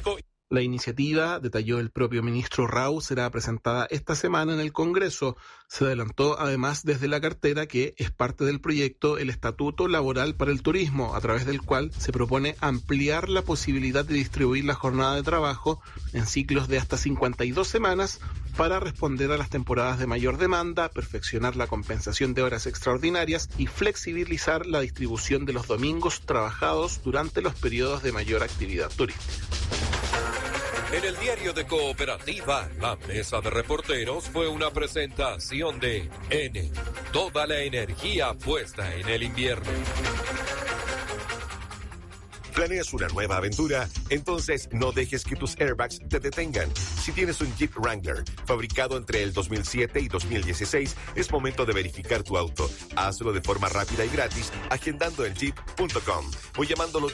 La iniciativa, detalló el propio ministro Rau, será presentada esta semana en el Congreso. Se adelantó además desde la cartera que es parte del proyecto el Estatuto Laboral para el Turismo, a través del cual se propone ampliar la posibilidad de distribuir la jornada de trabajo en ciclos de hasta 52 semanas para responder a las temporadas de mayor demanda, perfeccionar la compensación de horas extraordinarias y flexibilizar la distribución de los domingos trabajados durante los periodos de mayor actividad turística. En el diario de Cooperativa, la mesa de reporteros fue una presentación de N. Toda la energía puesta en el invierno. ¿Planeas una nueva aventura? Entonces no dejes que tus airbags te detengan. Si tienes un Jeep Wrangler fabricado entre el 2007 y 2016, es momento de verificar tu auto. Hazlo de forma rápida y gratis agendando en jeep.com o llamando al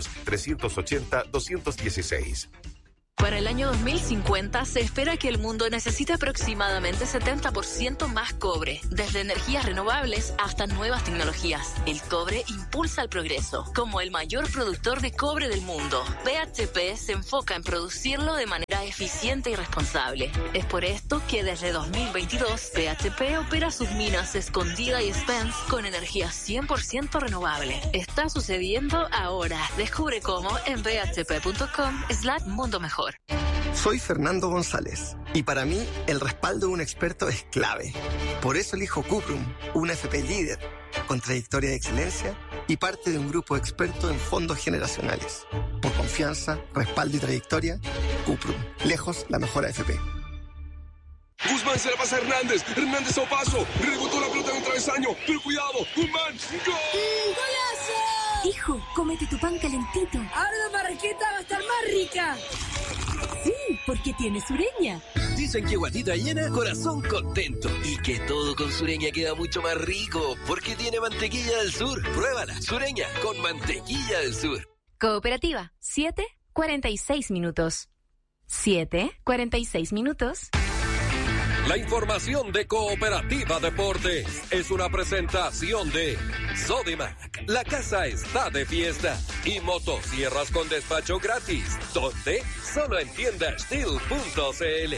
800-380-216. Para el año 2050 se espera que el mundo necesite aproximadamente 70% más cobre, desde energías renovables hasta nuevas tecnologías. El cobre impulsa el progreso. Como el mayor productor de cobre del mundo, BHP se enfoca en producirlo de manera eficiente y responsable. Es por esto que desde 2022 BHP opera sus minas Escondida y Spence con energía 100% renovable. Está sucediendo ahora. Descubre cómo en bhp.com/mundo mejor. Soy Fernando González y para mí el respaldo de un experto es clave. Por eso elijo Cuprum, una FP líder, con trayectoria de excelencia y parte de un grupo experto en fondos generacionales. Por confianza, respaldo y trayectoria, Cuprum, lejos la mejor AFP. Guzmán se la pasa a Hernández. Hernández a paso. Rebotó la pelota en el travesaño. Pero cuidado. Guzmán. ¡Gol! ¡Golazo! Hijo, cómete tu pan calentito. Ahora la marraqueta va a estar más rica. Sí, porque tiene Sureña. Dicen que guatita llena, corazón contento. Y que todo con Sureña queda mucho más rico, porque tiene mantequilla del sur. Pruébala, Sureña, con mantequilla del sur. Cooperativa, 7:46 minutos. 7:46 minutos. La información de Cooperativa Deportes es una presentación de Sodimac. La casa está de fiesta. Y motosierras con despacho gratis. ¿Dónde? Solo en tiendasteel.cl.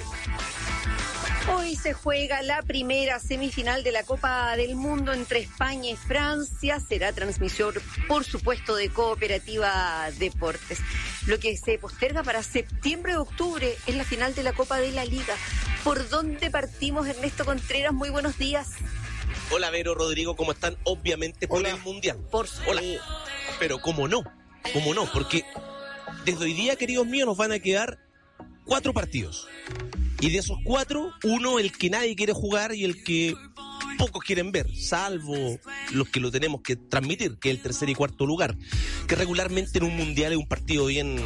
Hoy se juega la primera semifinal de la Copa del Mundo entre España y Francia. Será transmisión, por supuesto, de Cooperativa Deportes. Lo que se posterga para septiembre o octubre es la final de la Copa de la Liga. ¿Por dónde partimos, Ernesto Contreras? Muy buenos días. Hola, Vero, Rodrigo, ¿cómo están? Obviamente por el Mundial. Hola. Pero ¿cómo no? Porque desde hoy día, queridos míos, nos van a quedar 4 partidos. Y de esos 4, uno el que nadie quiere jugar y el que pocos quieren ver, salvo los que lo tenemos que transmitir, que es el tercer y cuarto lugar, que regularmente en un mundial es un partido bien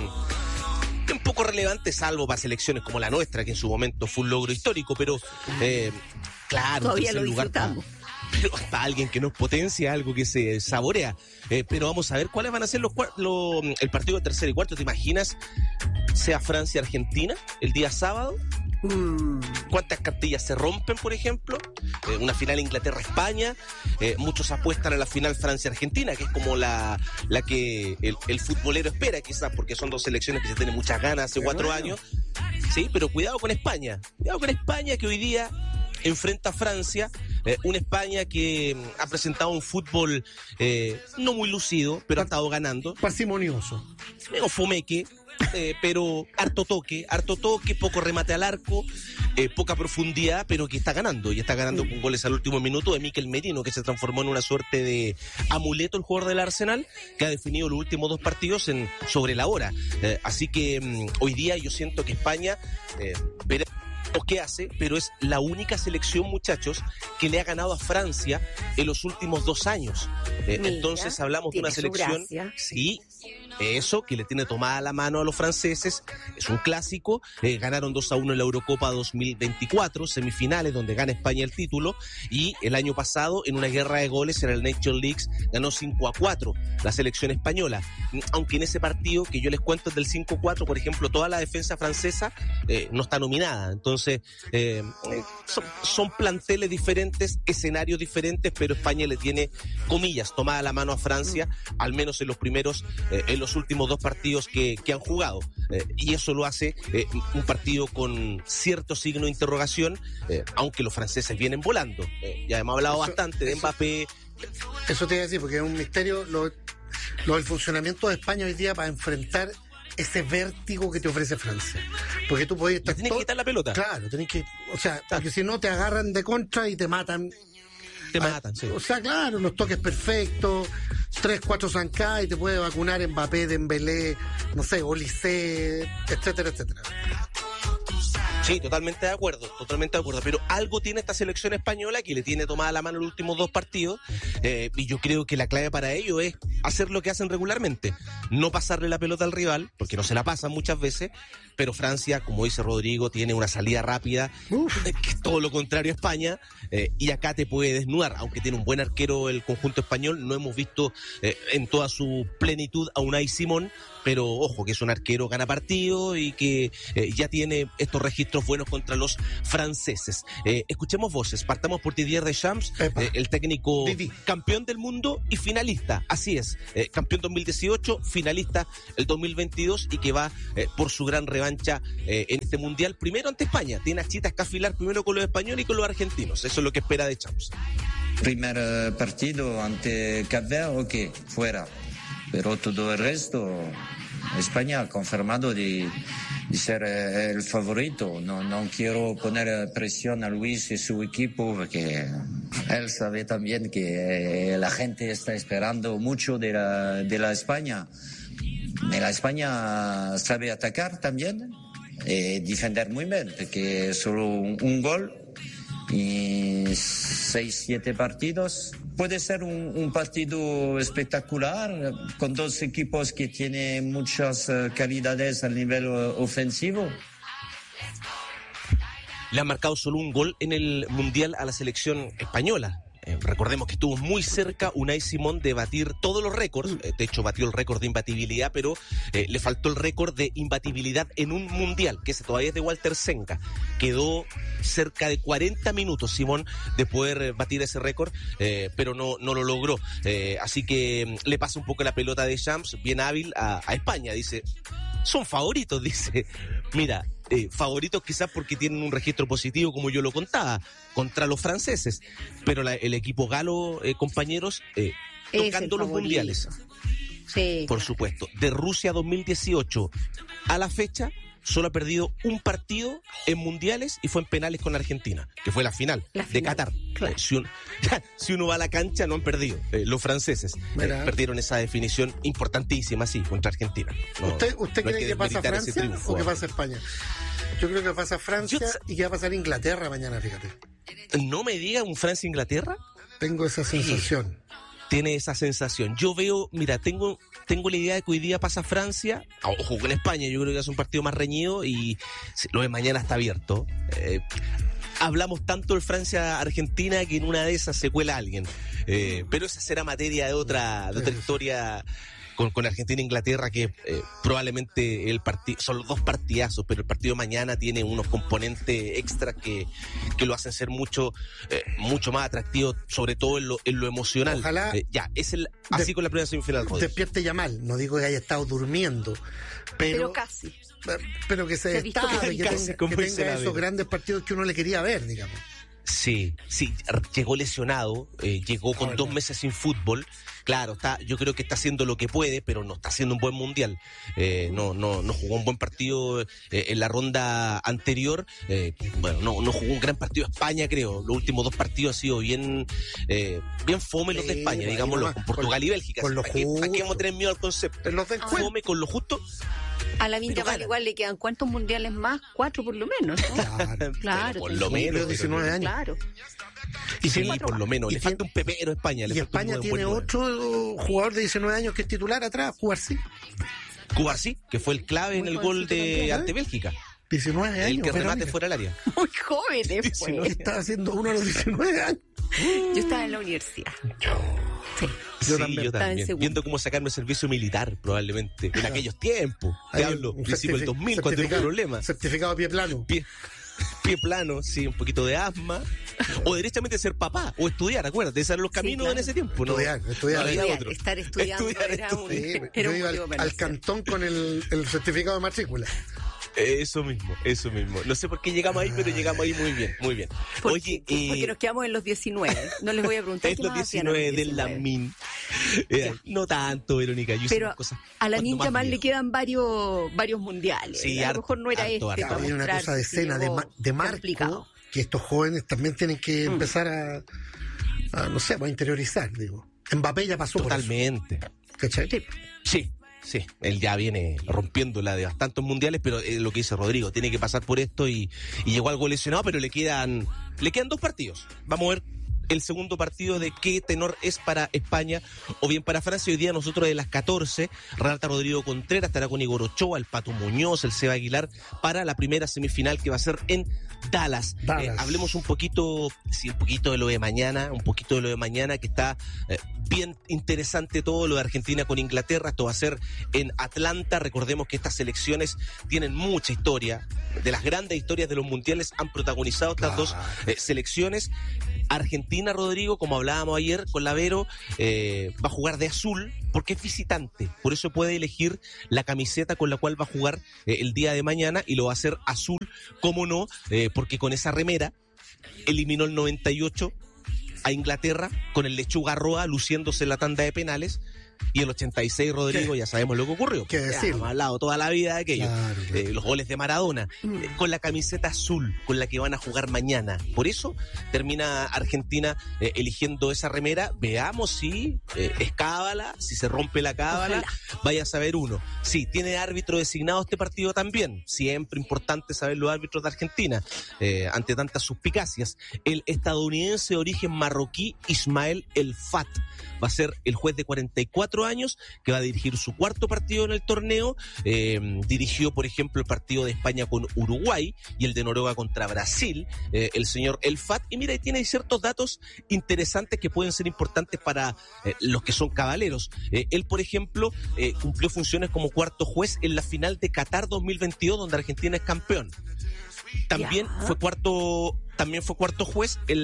poco relevante, salvo para selecciones como la nuestra, que en su momento fue un logro histórico, pero claro, todavía lo disfrutamos. Pero para alguien que no es potencia, algo que se saborea. Pero vamos a ver cuáles van a ser el partido de tercer y cuarto. ¿Te imaginas sea Francia-Argentina el día sábado? ¿Cuántas cartillas se rompen, por ejemplo? Una final Inglaterra-España. Muchos apuestan a la final Francia-Argentina, que es como la que el futbolero espera, quizás, porque son dos selecciones que se tienen muchas ganas hace 4 años. Sí, pero cuidado con España. Cuidado con España, que hoy día enfrenta a Francia, una España que ha presentado un fútbol no muy lucido, pero ha estado ganando. Parsimonioso. O fomeque, pero harto toque, poco remate al arco, poca profundidad, pero que está ganando, y está ganando con goles al último minuto de Mikel Merino, que se transformó en una suerte de amuleto, el jugador del Arsenal, que ha definido los últimos 2 partidos sobre la hora. Así que hoy día yo siento que España verá qué hace, pero es la única selección, muchachos, que le ha ganado a Francia en los últimos 2 años. Entonces hablamos de una selección, sí, eso, que le tiene tomada la mano a los franceses. Es un clásico. Ganaron 2-1 en la Eurocopa 2024, semifinales, donde gana España el título, y el año pasado, en una guerra de goles en el Nations League, ganó 5-4 la selección española. Aunque en ese partido que yo les cuento del 5-4, por ejemplo, toda la defensa francesa no está nominada. Entonces son planteles diferentes, escenarios diferentes, pero España le tiene, comillas, tomada la mano a Francia, al menos en los primeros en los últimos 2 partidos que han jugado. Y eso lo hace un partido con cierto signo de interrogación, aunque los franceses vienen volando. Ya hemos hablado bastante de Mbappé. Eso te iba a decir, porque es un misterio el funcionamiento de España hoy día para enfrentar ese vértigo que te ofrece Francia. Porque tú podés estar... Tienes que quitar la pelota. Claro, tenés que... O sea, porque si no te agarran de contra y te matan. Sí. O sea, claro, los toques perfectos, 3, 4 zancas y te puede vacunar Mbappé, Dembélé, no sé, Olise, etcétera, etcétera. Sí, totalmente de acuerdo, pero algo tiene esta selección española que le tiene tomada la mano los últimos 2 partidos, y yo creo que la clave para ello es hacer lo que hacen regularmente, no pasarle la pelota al rival, porque no se la pasan muchas veces, pero Francia, como dice Rodrigo, tiene una salida rápida, que es todo lo contrario a España, y acá te puede desnudar, aunque tiene un buen arquero el conjunto español, no hemos visto en toda su plenitud a Unai Simón, pero ojo, que es un arquero gana partido y que ya tiene estos registros buenos contra los franceses. Escuchemos voces, partamos por Didier Deschamps, el técnico campeón del mundo y finalista, así es, campeón 2018, finalista el 2022 y que va por su gran revancha en este mundial, primero ante España, tiene achitas que afilar primero con los españoles y con los argentinos, eso es lo que espera Deschamps. Primer partido ante Cap Verde, ok, fuera. Pero todo el resto, España ha confirmado de ser el favorito. No quiero poner presión a Luis y su equipo porque él sabe también que la gente está esperando mucho de la España. La España sabe atacar también y defender muy bien, porque solo un gol y 6-7 partidos. Puede ser un partido espectacular con 2 equipos que tienen muchas calidades a nivel ofensivo. Le han marcado solo un gol en el Mundial a la selección española. Recordemos que estuvo muy cerca Unai Simón de batir todos los récords, de hecho batió el récord de imbatibilidad, pero le faltó el récord de imbatibilidad en un mundial, que ese todavía es de Walter Senga. Quedó cerca de 40 minutos Simón de poder batir ese récord, pero no lo logró. Así que le pasa un poco la pelota de Champs, bien hábil a España, dice, son favoritos, dice, mira, favoritos quizás porque tienen un registro positivo, como yo lo contaba, contra los franceses, pero el equipo galo, compañeros, tocando los mundiales. Sí, por supuesto. De Rusia 2018 a la fecha, solo ha perdido un partido en mundiales y fue en penales con Argentina, que fue la final de Qatar. Claro. Si uno va a la cancha, no han perdido. Los franceses perdieron esa definición importantísima, sí, contra Argentina. ¿Usted cree que pasa Francia o que pasa España? Yo creo que pasa Francia y que va a pasar Inglaterra mañana, fíjate. ¿No me diga un Francia-Inglaterra? Tengo esa sensación. Tiene esa sensación. Yo veo, mira, tengo la idea de que hoy día pasa Francia, ojo con España, yo creo que es un partido más reñido y lo de mañana está abierto. Hablamos tanto del Francia-Argentina que en una de esas se cuela alguien, pero esa será materia de otra historia con Argentina e Inglaterra, que probablemente el partido, son los 2 partidazos, pero el partido de mañana tiene unos componentes extras que lo hacen ser mucho más atractivo, sobre todo en lo emocional. Ojalá así con la primera semifinal. Despierte Yamal, no digo que haya estado durmiendo, pero casi. Pero que se destaque, que tenga esos grandes partidos que uno le quería ver, digamos. Sí, llegó lesionado, llegó con 2 meses sin fútbol. Claro, yo creo que está haciendo lo que puede, pero no está haciendo un buen mundial. No jugó un buen partido en la ronda anterior. No jugó un gran partido España, creo. Los últimos 2 partidos han sido bien fome los de España, digámoslo, con Portugal y Bélgica. Aquí vamos a tener miedo al concepto. Fome con lo justo. A la Yamal igual le quedan ¿cuántos mundiales más? 4 por lo menos, ¿no? Claro. Por lo menos. 19 años. Claro. Y sí, por lo menos. Le falta un pepero a España. Y España tiene otro jugador de 19 años que es titular atrás, Cubarsí, que fue el clave en el gol ante Bélgica. 19 años. El que remate fuera del área. Muy joven después. Estaba haciendo uno a los 19 años. Yo estaba en la universidad. Yo también. Viendo cómo sacarme el servicio militar, probablemente. En aquellos tiempos. Te hablo, principio del 2000, cuando hubo un problema. Certificado pie plano. pie plano, sí, un poquito de asma, o derechamente ser papá, o estudiar, acuérdate, esos eran los caminos en ese tiempo, ¿no? Estar estudiando Yo iba al cantón con el certificado de matrícula. Eso mismo. No sé por qué llegamos ahí, pero llegamos ahí muy bien. Oye, porque nos quedamos en los 19. No les voy a preguntar. Es los 19 del LAMIN. No tanto, Verónica. Pero a la ninja más le quedan varios mundiales. Sí, a lo mejor no era Hay una cosa de escena, de marco, que estos jóvenes también tienen que empezar a no sé, a interiorizar, digo. Mbappé ya pasó totalmente. Por eso. ¿Cachai? Sí, él ya viene rompiéndola de bastantes mundiales, pero lo que dice Rodrigo, tiene que pasar por esto y llegó algo lesionado, pero le quedan 2 partidos. Vamos a ver el segundo partido de qué tenor es para España o bien para Francia. Hoy día nosotros de las 14, relata Rodrigo Contreras, estará con Igor Ochoa, el Pato Muñoz, el Seba Aguilar, para la primera semifinal que va a ser en Dallas. Hablemos un poquito de lo de mañana, que está bien interesante todo lo de Argentina con Inglaterra. Esto va a ser en Atlanta. Recordemos que estas selecciones tienen mucha historia. De las grandes historias de los mundiales han protagonizado estas dos selecciones. Argentina, Rodrigo, como hablábamos ayer con la Vero, va a jugar de azul porque es visitante. Por eso puede elegir la camiseta con la cual va a jugar el día de mañana y lo va a hacer azul, cómo no, porque con esa remera eliminó el 98 a Inglaterra con el Lechuga Roa luciéndose en la tanda de penales. Y el 86, Rodrigo, ya sabemos lo que ocurrió. ¿Qué decir? Hemos hablado toda la vida de aquello. Claro. Los goles de Maradona. Con la camiseta azul con la que van a jugar mañana. Por eso termina Argentina eligiendo esa remera. Veamos si es cábala, si se rompe la cábala. Ojalá. Vaya a saber uno. Sí, tiene árbitro designado este partido también. Siempre importante saber los árbitros de Argentina. Ante tantas suspicacias. El estadounidense de origen marroquí Ismael El Fat va a ser el juez de 44 años que va a dirigir su cuarto partido en el torneo. Dirigió, por ejemplo, el partido de España con Uruguay y el de Noruega contra Brasil, el señor El Fat. Y mira, tiene ciertos datos interesantes que pueden ser importantes para los que son cabaleros. Él, por ejemplo, cumplió funciones como cuarto juez en la final de Qatar 2022, donde Argentina es campeón. También fue cuarto juez en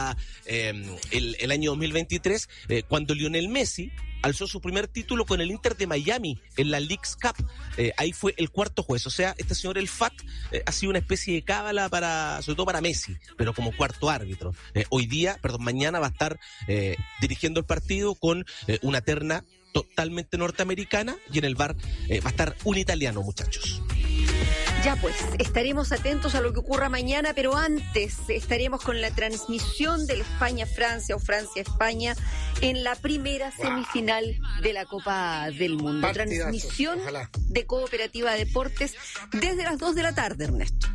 el año 2023, cuando Lionel Messi alzó su primer título con el Inter de Miami en la Leagues Cup. Ahí fue el cuarto juez. O sea, este señor El Fat ha sido una especie de cábala sobre todo para Messi, pero como cuarto árbitro. Mañana va a estar dirigiendo el partido con una terna totalmente norteamericana y en el VAR va a estar un italiano, muchachos. Ya pues, estaremos atentos a lo que ocurra mañana, pero antes estaremos con la transmisión del España-Francia o Francia-España en la primera semifinal de la Copa del Mundo. Partidazo, transmisión ojalá. De Cooperativa Deportes desde las 2 de la tarde, Ernesto.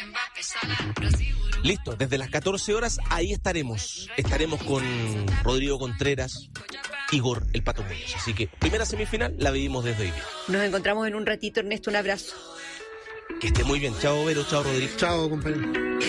Listo, desde las 14 horas ahí estaremos. Estaremos con Rodrigo Contreras, Igor, el Pato Muñoz. Así que primera semifinal la vivimos desde hoy día. Nos encontramos en un ratito, Ernesto, un abrazo. Que esté muy bien. Chao, Vero. Chao, Rodrigo. Chao, compañero.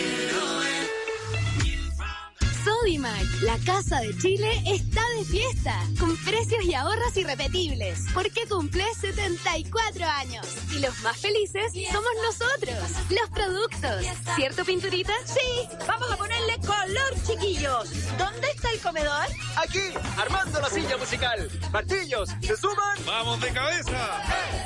Sodimac, la casa de Chile, está de fiesta, con precios y ahorros irrepetibles, porque cumple 74 años. Y los más felices somos nosotros, los productos. ¿Cierto, Pinturita? Sí, vamos a ponerle color, chiquillos. ¿Dónde está el comedor? Aquí, armando la silla musical. Martillos, ¿se suman? ¡Vamos de cabeza!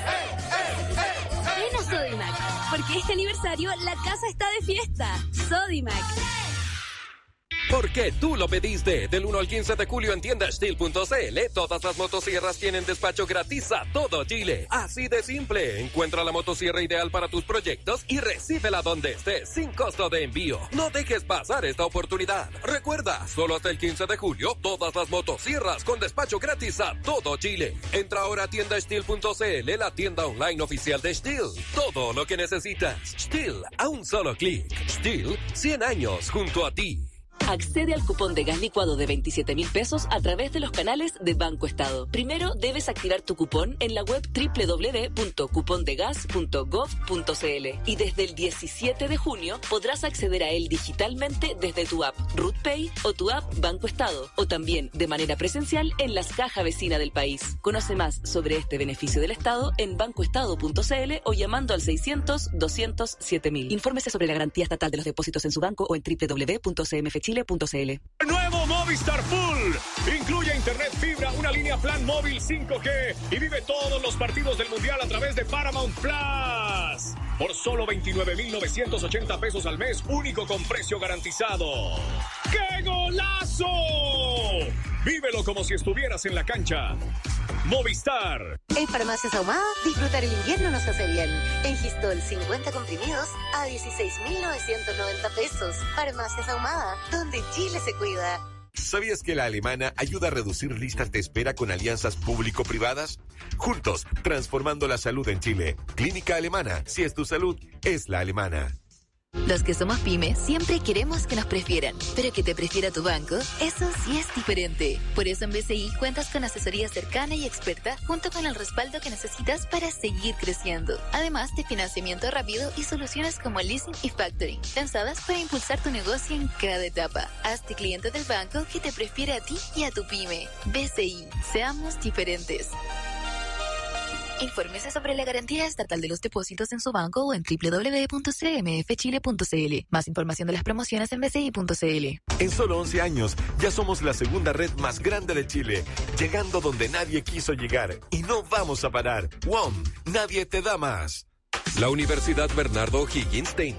Ven a Sodimac, porque este aniversario la casa está de fiesta. Sodimac. Porque tú lo pediste. Del 1 al 15 de julio en tiendastil.cl. Todas las motosierras tienen despacho gratis a todo Chile. Así de simple. Encuentra la motosierra ideal para tus proyectos y recíbela donde estés sin costo de envío. No dejes pasar esta oportunidad. Recuerda, solo hasta el 15 de julio, todas las motosierras con despacho gratis a todo Chile. Entra ahora a tiendastil.cl, la tienda online oficial de Stihl. Todo lo que necesitas. Stihl, a un solo clic. Stihl, 100 años junto a ti. Accede al cupón de gas licuado de 27.000 pesos a través de los canales de Banco Estado. Primero debes activar tu cupón en la web www.cupondegas.gov.cl y desde el 17 de junio podrás acceder a él digitalmente desde tu app RootPay o tu app Banco Estado, o también de manera presencial en las cajas vecinas del país. Conoce más sobre este beneficio del Estado en bancoestado.cl o llamando al 600-200-7000. Infórmese sobre la garantía estatal de los depósitos en su banco o en www.cmfchile.cl. Nuevo Movistar Full. Incluye internet fibra, una línea plan móvil 5G y vive todos los partidos del Mundial a través de Paramount Plus. Por solo 29,980 pesos al mes, único con precio garantizado. ¡Qué golazo! Vívelo como si estuvieras en la cancha. Movistar. En Farmacias Ahumada, disfrutar el invierno nos hace bien. En Gistol, 50 comprimidos a 16,990 pesos. Farmacias Ahumada, donde Chile se cuida. ¿Sabías que la Alemana ayuda a reducir listas de espera con alianzas público-privadas? Juntos, transformando la salud en Chile. Clínica Alemana. Si es tu salud, es la alemana. Los que somos pymes siempre queremos que nos prefieran, pero que te prefiera tu banco, eso sí es diferente. Por eso en BCI cuentas con asesoría cercana y experta junto con el respaldo que necesitas para seguir creciendo. Además de financiamiento rápido y soluciones como leasing y factoring, pensadas para impulsar tu negocio en cada etapa. Hazte cliente del banco que te prefiere a ti y a tu pyme. BCI, seamos diferentes. Infórmese sobre la garantía estatal de los depósitos en su banco o en www.cmfchile.cl. Más información de las promociones en bci.cl. En solo 11 años, ya somos la segunda red más grande de Chile, llegando donde nadie quiso llegar. Y no vamos a parar. WOM, nadie te da más. La Universidad Bernardo O'Higgins te